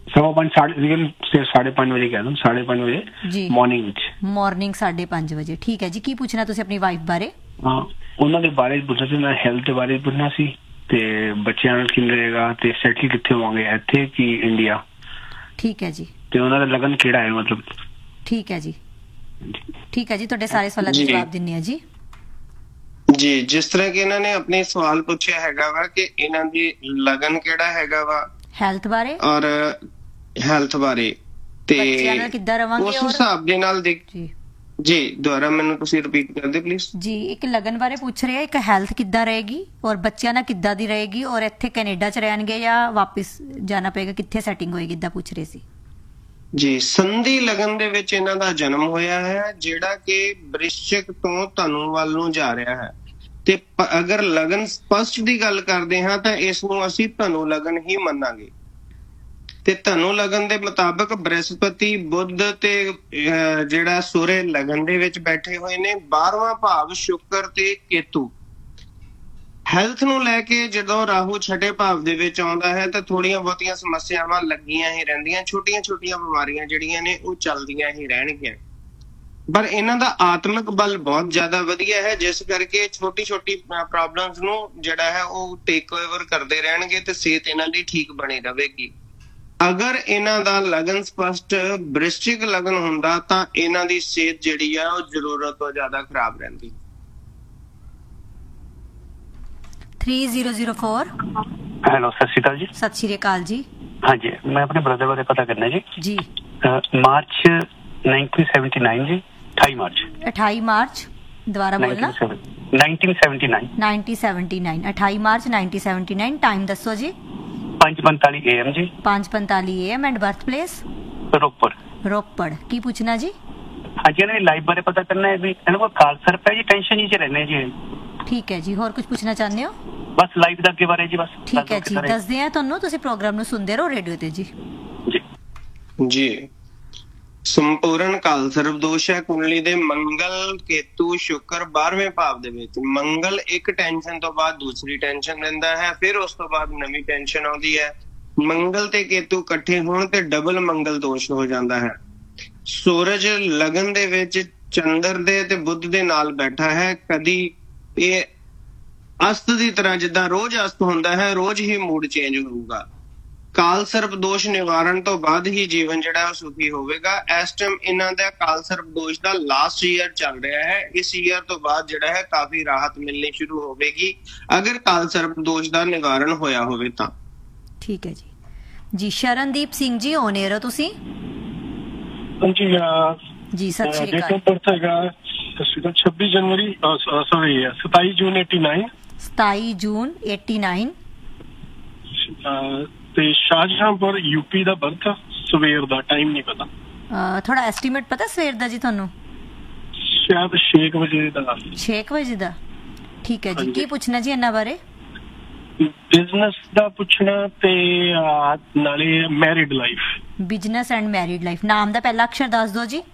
S14: 5:30 ਵਜੇ ਕਹਿ ਦੋ, 5:30 ਵਜੇ ਮਾਰਨਿੰਗ ਵਿੱਚ।
S1: ਮਾਰਨਿੰਗ 5:30 ਵਜੇ। ਠੀਕ ਹੈ ਜੀ। ਕੀ ਪੁੱਛਣਾ ਤੁਸੀਂ ਆਪਣੀ ਵਾਈਫ ਬਾਰੇ?
S14: ਹਾਂ, ਉਹਨਾਂ ਦੇ ਬਾਰੇ ਪੁੱਛਣਾ ਸੀ ਮੈਂ, ਹੈਲਥ ਦੇ ਬਾਰੇ ਪੁੱਛਣਾ ਸੀ ਤੇ ਬੱਚਿਆਂ ਨਾਲ ਕਿਵੇਂ ਰਹੇਗਾ ਤੇ ਸੈਟਲ ਕਿੱਥੇ ਹੋਵਾਂਗੇ, ਇੱਥੇ ਕਿ ਇੰਡੀਆ।
S1: ਠੀਕ ਹੈ ਜੀ।
S14: ਤੇ ਉਹਨਾਂ ਦਾ ਲਗਨ ਕਿਹੜਾ ਹੈ ਮਤਲਬ?
S1: ਠੀਕ ਹੈ ਜੀ। ਠੀਕ ਹੈ ਜੀ, ਤੁਹਾਡੇ ਸਾਰੇ ਸਵਾਲਾਂ ਦੇ ਜਵਾਬ ਦਿੰਨੇ ਆ ਜੀ।
S2: ਜੀ, ਜਿਸ ਤਰ੍ਹਾਂ ਕਿ ਇਹਨਾਂ ਨੇ ਆਪਣੇ ਸਵਾਲ ਪੁੱਛਿਆ ਹੈਗਾ ਵਾ ਕਿ ਇਹਨਾਂ ਦੀ ਲਗਨ ਕਿਹੜਾ ਹੈਗਾ ਵਾ
S1: ਹੈਲਥ ਬਾਰੇ
S2: ਔਰ ਹੈਲਥ ਬਾਰੇ, ਤੇ
S1: ਬੱਚਿਆਂ ਨਾਲ ਕਿੱਦਾਂ ਰਵਾਂਗੇ
S2: ਉਸ ਹਿਸਾਬ ਦੇ ਨਾਲ ਜੀ ਦੁਬਾਰਾ ਮੈਨੂੰ ਤੁਸੀਂ ਰਿਪੀਟ ਕਰ ਦਿਓ ਪਲੀਜ਼।
S1: ਜੀ, ਇੱਕ ਲਗਨ ਬਾਰੇ ਪੁੱਛ ਰਹੇ, ਇੱਕ ਹੈਲਥ ਕਿੱਦਾਂ ਰਹੇਗੀ ਔਰ ਬੱਚਿਆਂ ਨਾਲ ਕਿੱਦਾਂ ਦੀ ਰਹੇਗੀ, ਔਰ ਇੱਥੇ ਕੈਨੇਡਾ 'ਚ ਰਹਿਣਗੇ ਜਾਂ ਵਾਪਿਸ ਜਾਣਾ ਪਏਗਾ, ਕਿੱਥੇ ਸੈਟਿੰਗ ਹੋਏਗੀ, ਇੱਦਾਂ ਪੁੱਛ ਰਹੇ ਸੀ
S2: ਜੀ। ਸੰਧੀ ਲਗਨ ਦੇ ਵਿੱਚ ਇਹਨਾਂ ਦਾ ਜਨਮ ਹੋਇਆ ਹੈ, ਜਿਹੜਾ ਕਿ ਬ੍ਰਿਸ਼ਚਿਕ ਤੋਂ ਧਨੂ ਵੱਲ ਨੂੰ ਜਾ ਰਿਹਾ ਹੈ। ਤੇ ਅਗਰ ਲਗਨ ਸਪਸ਼ਟ ਦੀ ਗੱਲ ਕਰਦੇ ਹਾਂ ਤਾਂ ਇਸ ਨੂੰ ਅਸੀਂ ਧਨੂ ਲਗਨ ਹੀ ਮੰਨਾਂਗੇ। ਤੇ ਧਨੂ ਲਗਨ ਦੇ ਮੁਤਾਬਕ ਬ੍ਰਹਸਪਤੀ, ਬੁੱਧ ਤੇ ਜਿਹੜਾ ਸੂਰਜ ਲਗਨ ਦੇ ਵਿੱਚ ਬੈਠੇ ਹੋਏ ਨੇ। 12ਵਾਂ ਭਾਵ ਸ਼ੁੱਕਰ ਤੇ ਕੇਤੂ। ਹੈਲਥ ਨੂੰ ਲੈ ਕੇ ਜਦੋਂ ਰਾਹੂ ਛਠੇ ਭਾਵ ਦੇ ਵਿੱਚ ਆਉਂਦਾ ਹੈ ਤਾਂ ਥੋੜੀਆਂ ਬਹੁਤੀਆਂ ਸਮੱਸਿਆਵਾਂ ਲੱਗੀਆਂ ਹੀ ਰਹਿੰਦੀਆਂ, ਛੋਟੀਆਂ ਬਿਮਾਰੀਆਂ ਜਿਹੜੀਆਂ ਨੇ ਉਹ ਚੱਲਦੀਆਂ ਹੀ ਰਹਿਣਗੀਆਂ। ਪਰ ਇਹਨਾਂ ਦਾ ਆਤਮਿਕ ਬਲ ਬਹੁਤ ਜ਼ਿਆਦਾ ਵਧੀਆ ਹੈ, ਜਿਸ ਕਰਕੇ ਛੋਟੀ ਪ੍ਰੋਬਲਮਸ ਨੂੰ ਜਿਹੜਾ ਹੈ ਉਹ ਟੇਕ ਓਵਰ ਕਰਦੇ ਰਹਿਣਗੇ ਤੇ ਸਿਹਤ ਇਹਨਾਂ ਦੀ ਠੀਕ ਬਣੀ ਰਹੇਗੀ। ਅਗਰ ਇਹਨਾਂ ਦਾ ਲਗਨ ਸਪਸ਼ਟ ਬ੍ਰਿਸ਼ਚਿਕ ਲਗਨ ਹੁੰਦਾ ਤਾਂ ਇਹਨਾਂ ਦੀ ਸਿਹਤ ਜਿਹੜੀ ਆ ਉਹ ਜ਼ਰੂਰਤ ਤੋਂ ਜ਼ਿਆਦਾ ਖਰਾਬ ਰਹਿੰਦੀ।
S1: 3004
S14: ਹੈਲੋ, ਸਤਿ ਸ਼੍ਰੀ ਅਕਾਲ ਜੀ।
S1: ਸਤਿ ਸ਼੍ਰੀ ਅਕਾਲ ਜੀ।
S14: ਹਾਂਜੀ, ਮੈਂ ਆਪਣੇ ਬ੍ਰਦਰ ਬਾਰੇ ਪਤਾ ਕਰਨਾ ਜੀ। ਮਾਰਚ 1979 ਜੀ, 28 ਮਾਰਚ
S1: 28 ਮਾਰਚ ਦੁਬਾਰਾ ਬੋਲਣਾ।
S14: 1979
S1: 28 ਮਾਰਚ 1979। ਟਾਈਮ ਦੱਸੋ ਜੀ।
S14: 5:45 AM ਜੀ।
S1: 5:45 AM and birth place Ropar. ਕੀ ਪੁੱਛਣਾ ਜੀ?
S14: ਹਾਂਜੀ, ਇਹਨਾਂ ਦੀ ਲਾਈਫ ਬਾਰੇ ਪਤਾ ਕਰਨਾ ਹੈ ਵੀ ਇਹਨਾਂ ਕੋਲ ਕਾਲਸਰ ਪੈ ਜੀ, ਟੈਨਸ਼ਨ ਹੀ ਚ ਰਹਿੰਦੇ ਜੀ।
S1: ਠੀਕ ਹੈ ਜੀ, ਹੋਰ ਕੁਝ ਪੁੱਛਣਾ ਚਾਹੁੰਦੇ ਹੋ?
S14: ਬਸ ਲਾਈਫ ਦਾ ਅੱਗੇ ਬਾਰੇ ਜੀ ਬਸ।
S1: ਠੀਕ ਹੈ ਜੀ, ਦੱਸਦੇ ਆ ਤੁਹਾਨੂੰ, ਤੁਸੀਂ ਪ੍ਰੋਗਰਾਮ ਨੂੰ ਸੁਣਦੇ ਰਹੋ ਰੇਡੀਓ ਤੇ ਜੀ।
S2: ਜੀ, ਸੰਪੂਰਨ ਕਾਲ ਸਰਬ ਦੋਸ਼ ਹੈ ਕੁੰਡਲੀ ਦੇ। ਮੰਗਲ, ਕੇਤੂ, ਸ਼ੁਕਰ 12ਵੇਂ ਭਾਵ ਦੇ ਵਿੱਚ। ਮੰਗਲ ਇੱਕ ਟੈਨਸ਼ਨ ਤੋਂ ਬਾਅਦ ਦੂਸਰੀ ਟੈਨਸ਼ਨ ਦਿੰਦਾ ਹੈ, ਫਿਰ ਉਸ ਤੋਂ ਬਾਅਦ ਨਵੀਂ ਟੈਨਸ਼ਨ ਆਉਂਦੀ ਹੈ। ਮੰਗਲ ਤੇ ਕੇਤੂ ਇਕੱਠੇ ਹੋਣ ਤੇ ਡਬਲ ਮੰਗਲ ਦੋਸ਼ ਹੋ ਜਾਂਦਾ ਹੈ। ਸੂਰਜ ਲਗਨ ਦੇ ਵਿੱਚ ਚੰਦਰ ਦੇ ਤੇ ਬੁੱਧ ਦੇ ਨਾਲ ਬੈਠਾ ਹੈ। ਕਦੀ ਇਹ ਅਸਤ ਦੀ ਤਰ੍ਹਾਂ, ਜਿੱਦਾਂ ਰੋਜ਼ ਅਸਤ ਹੁੰਦਾ ਹੈ, ਰੋਜ਼ ਹੀ ਮੂਡ ਚੇਂਜ ਹੋਊਗਾ। ਕਾਲ ਸਰਪ ਦੋਸ਼ ਨਿਵਾਰਨ ਤੋਂ ਬਾਅਦ ਹੀ ਜੀਵਨ ਜਿਹੜਾ ਉਹ ਸੁਖੀ ਹੋਵੇਗਾ। ਇਸ ਟਾਈਮ ਇਹਨਾਂ ਦਾ ਕਾਲ ਸਰਪ ਦੋਸ਼ ਦਾ ਲਾਸਟ ਈਅਰ ਚੱਲ ਰਿਹਾ ਹੈ। ਇਸ ਈਅਰ ਤੋਂ ਬਾਅਦ ਜਿਹੜਾ ਹੈ ਕਾਫੀ ਰਾਹਤ ਮਿਲਣੀ ਸ਼ੁਰੂ ਹੋਵੇਗੀ, ਅਗਰ ਕਾਲ ਸਰਪ ਦੋਸ਼ ਦਾ ਨਿਵਾਰਨ ਹੋਇਆ ਹੋਵੇ ਤਾਂ।
S1: ਠੀਕ ਹੈ ਜੀ। ਜੀ, ਸ਼ਰਨਦੀਪ ਸਿੰਘ ਜੀ, ਔਨ 에ਅਰ ਹੋ ਤੁਸੀਂ?
S15: ਹਾਂਜੀ
S1: ਜੀ, ਸਤਿ ਸ਼੍ਰੀ ਅਕਾਲ।
S15: ਡੇਟ ਆਫ ਬਰਥ ਹੈਗਾ 26 ਜਨਵਰੀ, ਸੌਰੀ 27 ਜੂਨ 89।
S1: 27 ਜੂਨ 89।
S15: ਤੇ ਸ਼ਾਹਜਹਾਂਪੁਰ यूपी ਦਾ ਬਰਥ। ਸਵੇਰ ਦਾ ਟਾਈਮ ਨਹੀਂ ਪਤਾ।
S1: ਥੋੜਾ ਐਸਟੀਮੇਟ ਪਤਾ ਸਵੇਰ ਦਾ ਜੀ ਤੁਹਾਨੂੰ?
S15: ਸ਼ਾਇਦ 6 ਵਜੇ ਦਾ।
S1: 6 ਵਜੇ ਦਾ। ਠੀਕ ਹੈ ਜੀ, ਕੀ ਪੁੱਛਣਾ ਜੀ ਇਹਨਾਂ ਬਾਰੇ?
S15: ਬਿਜ਼ਨਸ ਦਾ ਪੁੱਛਣਾ ਤੇ ਨਾਲੇ married life.
S1: Business and married life. ਨਾਮ ਦਾ ਪਹਿਲਾ ਅਕਸ਼ਰ ਦੱਸ ਦਿਓ ਜੀ।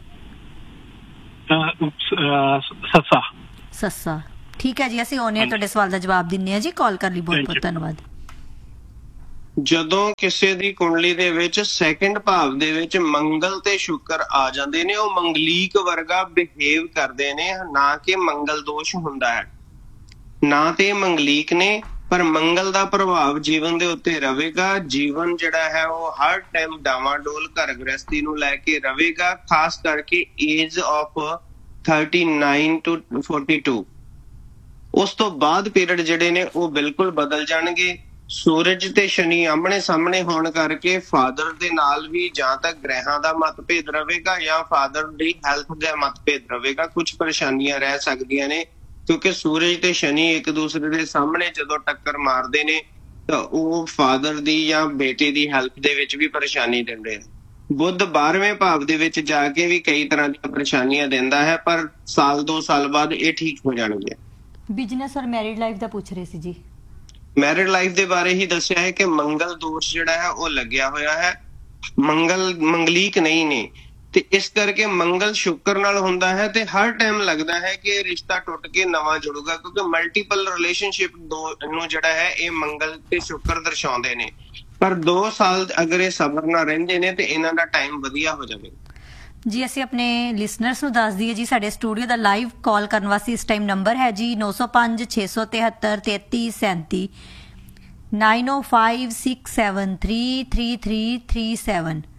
S1: ਸੱਸਾ। ਠੀਕ ਹੈ ਜੀ, ਅਸੀਂ ਔਨ 에ਅਰ ਤੁਹਾਡੇ ਸਵਾਲ ਦਾ ਜਵਾਬ ਦਿੰਨੇ ਆ ਜੀ। ਕਾਲ ਕਰਨ ਲਈ ਬਹੁਤ ਬਹੁਤ ਧੰਨਵਾਦ।
S2: ਜਦੋਂ ਕਿਸੇ ਦੀ ਕੁੰਡਲੀ ਦੇ ਵਿੱਚ ਸੈਕੰਡ ਭਾਵ ਦੇ ਵਿੱਚ ਮੰਗਲ ਤੇ ਸ਼ੁਕਰ ਆ ਜਾਂਦੇ ਨੇ, ਉਹ ਮੰਗਲੀਕ ਵਰਗਾ ਬਿਹੇਵ ਕਰਦੇ ਨੇ, ਨਾ ਕਿ ਮੰਗਲ ਦੋਸ਼ ਹੁੰਦਾ ਹੈ। ਨਾ ਤੇ ਮੰਗਲੀਕ ਨੇ, ਪਰ ਮੰਗਲ ਦਾ ਪ੍ਰਭਾਵ ਜੀਵਨ ਦੇ ਉੱਤੇ ਰਹੇਗਾ। ਜੀਵਨ ਜਿਹੜਾ ਹੈ ਉਹ ਹਰ ਟਾਈਮ ਡਾਵਾਡੋਲ ਘਰ ਗ੍ਰਸਤੀ ਨੂੰ ਲੈ ਕੇ ਰਹੇਗਾ, ਖਾਸ ਕਰਕੇ ਏਜ ਆਫ 39 to 42। ਉਸ ਤੋਂ ਬਾਅਦ ਪੀਰੀਅਡ ਜਿਹੜੇ ਨੇ ਉਹ ਬਿਲਕੁਲ ਬਦਲ ਜਾਣਗੇ। ਸੂਰਜ ਤੇ ਸ਼ਨੀ ਆਮਣੇ ਸਾਹਮਣੇ ਹੋਣ ਕਰਕੇ ਫਾਦਰ ਦੇ ਨਾਲ ਵੀ ਜਾਂ ਤਾਂ ਗ੍ਰਹਿਾਂ ਦਾ ਮਤਭੇਦ ਰਹੇਗਾ ਜਾਂ ਫਾਦਰ ਦੀ ਹੈਲਥ ਦਾ ਮਤਭੇਦ ਰਹੇਗਾ। ਕੁਝ ਪਰੇਸ਼ਾਨੀਆਂ ਰਹਿ ਸਕਦੀਆਂ ਨੇ, ਕਿਉਂਕਿ ਸੂਰਜ ਤੇ ਸ਼ਨੀ ਇੱਕ ਦੂਸਰੇ ਦੇ ਸਾਹਮਣੇ ਜਦੋਂ ਟੱਕਰ ਮਾਰਦੇ ਨੇ ਤਾਂ ਉਹ ਫਾਦਰ ਦੀ ਜਾਂ ਬੇਟੇ ਦੀ ਹੈਲਥ ਦੇ ਵਿੱਚ ਵੀ ਪਰੇਸ਼ਾਨੀ ਦਿੰਦੇ ਨੇ। ਬੁੱਧ 12ਵੇਂ ਭਾਵ ਦੇ ਵਿੱਚ ਜਾ ਕੇ ਵੀ ਕਈ ਤਰ੍ਹਾਂ ਦੀਆਂ ਪਰੇਸ਼ਾਨੀਆਂ ਦਿੰਦਾ ਹੈ, ਪਰ ਸਾਲ 2 ਸਾਲ ਬਾਅਦ ਇਹ ਠੀਕ ਹੋ ਜਾਣਗੇ।
S1: ਬਿਜ਼ਨਸ ਔਰ ਮੈਰਿਡ ਲਾਈਫ ਦਾ ਪੁੱਛ ਰਹੇ ਸੀ ਜੀ।
S2: ਮੈਰਿਡ ਲਾਈਫ ਦੇ ਬਾਰੇ ਹੀ ਦੱਸਿਆ ਹੈ ਕਿ ਮੰਗਲ ਦੋਸ਼ ਜਿਹੜਾ ਹੈ ਉਹ ਲੱਗਿਆ ਹੋਇਆ ਹੈ। ਮੰਗਲ ਮੰਗਲੀਕ ਨਹੀਂ ਨੇ, ਤੇ ਇਸ ਕਰਕੇ ਮੰਗਲ ਸ਼ੁਕਰ ਨਾਲ ਹੁੰਦਾ ਹੈ ਤੇ ਹਰ ਟਾਈਮ ਲੱਗਦਾ ਹੈ ਕਿ ਰਿਸ਼ਤਾ ਟੁੱਟ ਕੇ ਨਵਾਂ ਜੁੜੂਗਾ, ਕਿਉਂਕਿ ਮਲਟੀਪਲ ਰਿਲੇਸ਼ਨਸ਼ਿਪ ਨੂੰ ਜਿਹੜਾ ਹੈ ਇਹ ਮੰਗਲ ਤੇ ਸ਼ੁਕਰ ਦਰਸਾਉਂਦੇ ਨੇ। ਪਰ 2 ਸਾਲ ਅਗਰ ਇਹ ਸਬਰ ਨਾਲ ਰਹਿੰਦੇ ਨੇ ਤੇ ਇਹਨਾਂ ਦਾ ਟਾਈਮ ਵਧੀਆ ਹੋ ਜਾਵੇਗਾ।
S1: ਜੀ, ਅਸੀਂ ਆਪਣੇ ਲਿਸਨਰਸ ਨੂੰ ਦੱਸ ਦਈਏ ਜੀ, ਸਾਡੇ ਸਟੂਡੀਓ ਦਾ ਲਾਈਵ ਕਾਲ ਕਰਨ ਵਾਸਤੇ ਇਸ ਟਾਈਮ ਨੰਬਰ ਹੈ ਜੀ 905 673 3337 9056733337।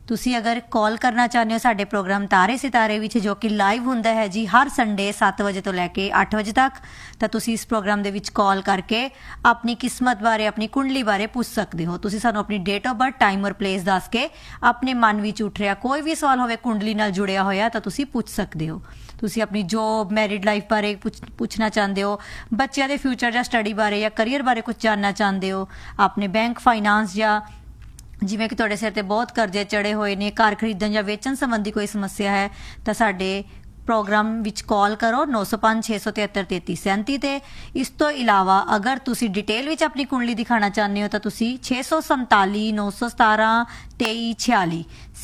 S1: ਤੁਸੀਂ ਅਗਰ ਕਾਲ ਕਰਨਾ ਚਾਹੁੰਦੇ ਹੋ ਸਾਡੇ ਪ੍ਰੋਗਰਾਮ ਤਾਰੇ ਸਿਤਾਰੇ ਵਿੱਚ, ਜੋ ਕਿ ਲਾਈਵ ਹੁੰਦਾ ਹੈ ਜੀ ਹਰ ਸੰਡੇ 7 ਵਜੇ ਤੋਂ ਲੈ ਕੇ 8 ਵਜੇ ਤੱਕ, ਤਾਂ ਤੁਸੀਂ ਇਸ ਪ੍ਰੋਗਰਾਮ ਦੇ ਵਿੱਚ ਕਾਲ ਕਰਕੇ ਆਪਣੀ ਕਿਸਮਤ ਬਾਰੇ, ਆਪਣੀ ਕੁੰਡਲੀ ਬਾਰੇ ਪੁੱਛ ਸਕਦੇ ਹੋ। ਤੁਸੀਂ ਸਾਨੂੰ ਆਪਣੀ ਡੇਟ ਆਫ ਬਰਥ, ਟਾਈਮ ਔਰ ਪਲੇਸ ਦੱਸ ਕੇ ਆਪਣੇ ਮਨ ਵਿੱਚ ਉੱਠ ਰਿਹਾ ਕੋਈ ਵੀ ਸਵਾਲ ਹੋਵੇ ਕੁੰਡਲੀ ਨਾਲ ਜੁੜਿਆ ਹੋਇਆ ਤਾਂ ਤੁਸੀਂ ਪੁੱਛ ਸਕਦੇ ਹੋ। ਤੁਸੀਂ ਆਪਣੀ ਜੋਬ, ਮੈਰਿਡ ਲਾਈਫ ਬਾਰੇ ਪੁੱਛਣਾ ਚਾਹੁੰਦੇ ਹੋ, ਬੱਚਿਆਂ ਦੇ ਫਿਊਚਰ ਜਾਂ ਸਟੱਡੀ ਬਾਰੇ ਜਾਂ ਕਰੀਅਰ ਬਾਰੇ ਕੁਝ ਜਾਣਨਾ ਚਾਹੁੰਦੇ ਹੋ, ਆਪਣੇ ਬੈਂਕ ਫਾਈਨਾਂਸ, ਜਾਂ ਜਿਵੇਂ ਕਿ ਤੁਹਾਡੇ ਸਿਰ ਤੇ ਬਹੁਤ ਕਰਜ਼ੇ ਚੜੇ ਹੋਏ ਨੇ, ਘਰ ਖਰੀਦਣ ਜਾਂ ਵੇਚਣ ਸੰਬੰਧੀ ਕੋਈ ਸਮੱਸਿਆ ਹੈ, ਤਾਂ ਸਾਡੇ ਪ੍ਰੋਗਰਾਮ ਵਿੱਚ ਕਾਲ ਕਰੋ 905-673-3337 ਤੇ। ਇਸ ਤੋਂ ਇਲਾਵਾ ਅਗਰ ਤੁਸੀਂ ਡਿਟੇਲ ਵਿੱਚ ਆਪਣੀ ਕੁੰਡਲੀ ਦਿਖਾਣਾ ਚਾਹੁੰਦੇ ਹੋ ਤਾਂ ਤੁਸੀਂ 647-917-2346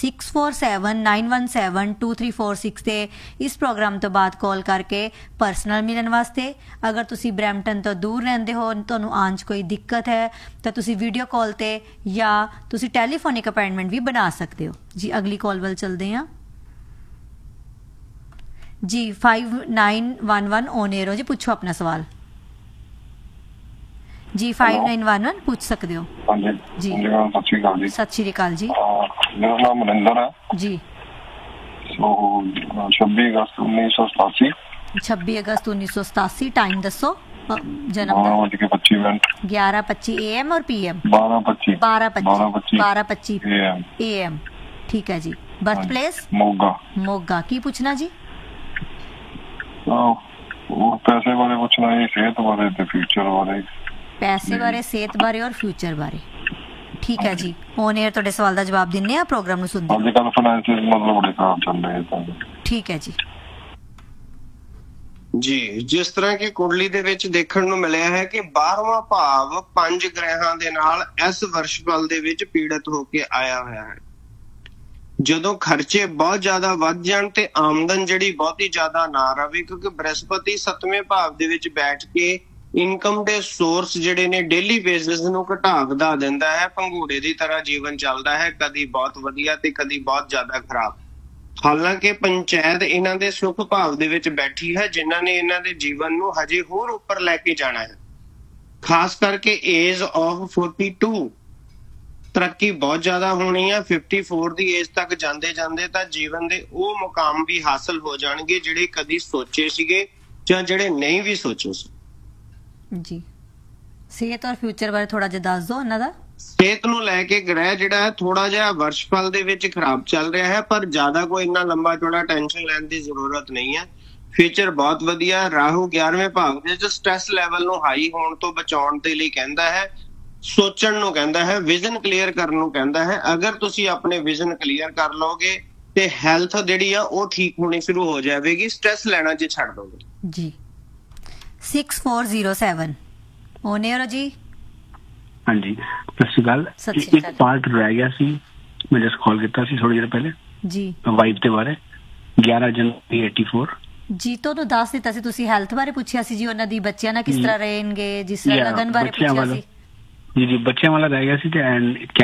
S1: 6479172346 ਤੇ ਇਸ ਪ੍ਰੋਗਰਾਮ ਤੋਂ ਬਾਅਦ ਕਾਲ ਕਰਕੇ ਪਰਸਨਲ ਮਿਲਣ ਵਾਸਤੇ। ਅਗਰ ਤੁਸੀਂ ਬਰੈਂਪਟਨ ਤੋਂ ਦੂਰ ਰਹਿੰਦੇ ਹੋ, ਤੁਹਾਨੂੰ ਆਉਣ 'ਚ ਕੋਈ ਦਿੱਕਤ ਹੈ, ਤਾਂ ਤੁਸੀਂ ਵੀਡੀਓ ਕਾਲ ਤੇ ਜਾਂ ਤੁਸੀਂ ਟੈਲੀਫੋਨਿਕ ਅਪਾਇੰਟਮੈਂਟ ਵੀ ਬਣਾ ਸਕਦੇ ਹੋ ਜੀ। ਅਗਲੀ ਕਾਲ ਵੱਲ ਚੱਲਦੇ ਹਾਂ ਜੀ। 5911 ਔਨ 에ਅਰ ਹੋ ਜੀ, ਪੁੱਛੋ ਆਪਣਾ ਸਵਾਲ ਜੀ। 5911 ਪੁੱਛ ਸਕਦੇ ਹੋ ਜੀ। ਸਤਿ ਸ਼੍ਰੀ ਅਕਾਲ ਜੀ।
S16: ਮੇਰਾ ਨਾਮ ਮਨਿੰਦਰ ਹੈ
S1: ਜੀ।
S16: 26 ਅਗਸਤ 1987।
S1: 26 ਅਗਸਤ 1987। ਟਾਈਮ ਦੱਸੋ ਜਨਮ ਦਾ। 11:25 AM ਔਰ PM 12:25 AM। ਠੀਕ ਹੈ ਜੀ। Birth place Moga. ਕੀ ਪੁੱਛਣਾ ਜੀ?
S16: ਪੈਸੇ ਬਾਰੇ ਪੁੱਛਣਾ ਜੀ, ਸਿਹਤ ਬਾਰੇ ਤੇ ਫਿਊਚਰ ਬਾਰੇ।
S1: ਪੈਸੇ ਬਾਰੇ, ਸਿਹਤ ਬਾਰੇ ਔਰ ਫਿਊਚਰ ਬਾਰੇ। ਠੀਕ ਹੈ ਜੀ। ਔਨ 에ਅਰ ਤੁਹਾਡੇ ਸਵਾਲ ਦਾ ਜਵਾਬ ਦਿੰਨੇ ਆ, ਪ੍ਰੋਗਰਾਮ ਨੂੰ ਸੁਣਦੇ।
S16: ਅੱਜ ਕੱਲ ਫਾਈਨੈਂਸ਼ੀਅਲ ਮਤਲਬ ਬੜੇ ਖਰਾਬ ਚੱਲ ਰਹੇ ਤਾਂ।
S1: ਠੀਕ ਹੈ ਜੀ।
S2: ਜੀ, ਜਿਸ ਤਰ੍ਹਾਂ ਕਿ ਕੁੰਡਲੀ ਦੇ ਵਿੱਚ ਦੇਖਣ ਨੂੰ ਮਿਲਿਆ ਹੈ ਕਿ 12ਵਾਂ ਭਾਵ 5 ਗ੍ਰਹਿਾਂ ਦੇ ਨਾਲ ਇਸ ਵਰਸ਼ਫਲ ਦੇ ਵਿੱਚ ਪੀੜਤ ਹੋ ਕੇ ਆਇਆ ਹੋਇਆ ਹੈ। ਜਦੋਂ ਖਰਚੇ ਬਹੁਤ ਜ਼ਿਆਦਾ ਵੱਧ ਜਾਣ ਤੇ ਆਮਦਨ ਜਿਹੜੀ ਬਹੁਤੀ ਜ਼ਿਆਦਾ ਨਾ ਰਵੇ, ਕਿਉਂਕਿ ਬ੍ਰਹਿਸਪਤੀ 7ਵੇਂ ਭਾਵ ਦੇ ਵਿੱਚ ਬੈਠ ਕੇ ਇਨਕਮ ਦੇ ਸੋਰਸ ਜਿਹੜੇ ਨੇ ਡੇਲੀ ਬੇਸਿਸ ਨੂੰ ਘਟਾ ਵਧਾ ਦਿੰਦਾ ਹੈ। ਭੰਗੂੜੇ ਦੀ ਤਰ੍ਹਾਂ ਜੀਵਨ ਚੱਲਦਾ ਹੈ, ਕਦੀ ਬਹੁਤ ਵਧੀਆ ਤੇ ਕਦੀ ਬਹੁਤ ਜ਼ਿਆਦਾ ਖਰਾਬ। ਹਾਲਾਂਕਿ ਪੰਚਾਇਤ ਇਹਨਾਂ ਦੇ ਸੁਖ ਭਾਵ ਦੇ ਵਿੱਚ ਬੈਠੀ ਹੈ, ਜਿਨ੍ਹਾਂ ਨੇ ਇਹਨਾਂ ਦੇ ਜੀਵਨ ਨੂੰ ਹਜੇ ਹੋਰ ਉੱਪਰ ਲੈ ਕੇ ਜਾਣਾ ਹੈ। ਖਾਸ ਕਰਕੇ ਏਜ ਆਫ 42 ਤਰੱਕੀ ਬਹੁਤ ਜ਼ਿਆਦਾ ਹੋਣੀ ਹੈ। 54 ਦੀ ਏਜ ਤੱਕ ਜਾਂਦੇ ਜਾਂਦੇ ਤਾਂ ਜੀਵਨ ਦੇ ਉਹ ਮੁਕਾਮ ਵੀ ਹਾਸਲ ਹੋ ਜਾਣਗੇ ਜਿਹੜੇ ਕਦੀ ਸੋਚੇ ਸੀਗੇ ਜਾਂ ਜਿਹੜੇ ਨਹੀਂ ਵੀ ਸੋਚੇ ਸੀ
S1: ਜੀ। ਸਿਹਤ ਔਰ ਫਿਊਚਰ ਬਾਰੇ ਥੋੜਾ ਜਿਹਾ ਦੱਸ ਦਿਓ ਇਹਨਾਂ ਦਾ।
S2: ਸਿਹਤ ਨੂੰ ਲੈ ਕੇ ਗ੍ਰਹਿ ਜਿਹੜਾ ਹੈ ਥੋੜਾ ਜਿਹਾ ਵਰਸ਼ਫਲ ਦੇ ਵਿੱਚ ਖਰਾਬ ਚੱਲ ਰਿਹਾ ਹੈ, ਪਰ ਜ਼ਿਆਦਾ ਕੋਈ ਇੰਨਾ ਲੰਬਾ ਚੌੜਾ ਟੈਨਸ਼ਨ ਲੈਣ ਦੀ ਜ਼ਰੂਰਤ ਨਹੀਂ ਹੈ। ਫਿਊਚਰ ਬਹੁਤ ਵਧੀਆ। ਰਾਹੂ 11ਵੇਂ ਭਾਵ ਵਿੱਚ ਸਟ੍ਰੈਸ ਲੈਵਲ ਨੂੰ ਹਾਈ ਹੋਣ ਤੋਂ ਬਚਾਉਣ ਦੇ ਲਈ ਕਹਿੰਦਾ ਹੈ, ਸੋਚਣ ਨੂੰ ਕਹਿੰਦਾ ਹੈ, ਵਿਜ਼ਨ ਕਲੀਅਰ ਕਰਨ ਨੂੰ ਕਹਿੰਦਾ ਹੈ। ਅਗਰ ਤੁਸੀਂ ਆਪਣੇ ਵਿਜ਼ਨ ਕਲੀਅਰ ਕਰ ਲਓਗੇ ਤੇ ਹੈਲਥ ਜਿਹੜੀ ਆ ਉਹ ਠੀਕ ਹੋਣੀ ਸ਼ੁਰੂ ਹੋ ਜਾਵੇਗੀ, ਸਟ੍ਰੈਸ ਲੈਣਾ ਜੇ ਛੱਡ ਦੋਗੇ
S1: ਜੀ। 6407 ਔਨ 에ਅਰ ਜੀ।
S14: ਹਾਂਜੀ, ਸਤਿ ਸ਼੍ਰੀ ਅਕਾਲ। ਇੱਕ ਪਾਰਟ ਰਹਿ ਗਿਆ ਸੀ, ਮੈਂ ਜਸਟ ਕਾਲ ਕੀਤਾ ਸੀ ਥੋੜੀ ਦੇਰ ਪਹਿਲੇ
S1: ਜੀ,
S14: ਵਾਈਫ ਦੇ ਬਾਰੇ। 11 ਜਨਵਰੀ 84 ਜੀ।
S1: ਤੁਹਾਨੂੰ ਦੱਸ ਦਿੱਤਾ ਸੀ, ਤੁਸੀਂ ਹੈਲਥ ਬਾਰੇ ਪੁੱਛਿਆ ਸੀ ਜੀ, ਉਹਨਾਂ ਦੀ ਬੱਚਿਆਂ ਨਾਲ ਕਿਸ ਤਰ੍ਹਾਂ ਰਹਿਣਗੇ, ਜਿਸ ਤਰ੍ਹਾਂ ਲਗਨ ਬਾਰੇ ਪੁੱਛਿਆ ਸੀ
S14: ਜੀ। ਬੱਚਿਆਂ ਵਾਲਾ ਰਹਿ ਗਿਆ ਸੀ ਤੇ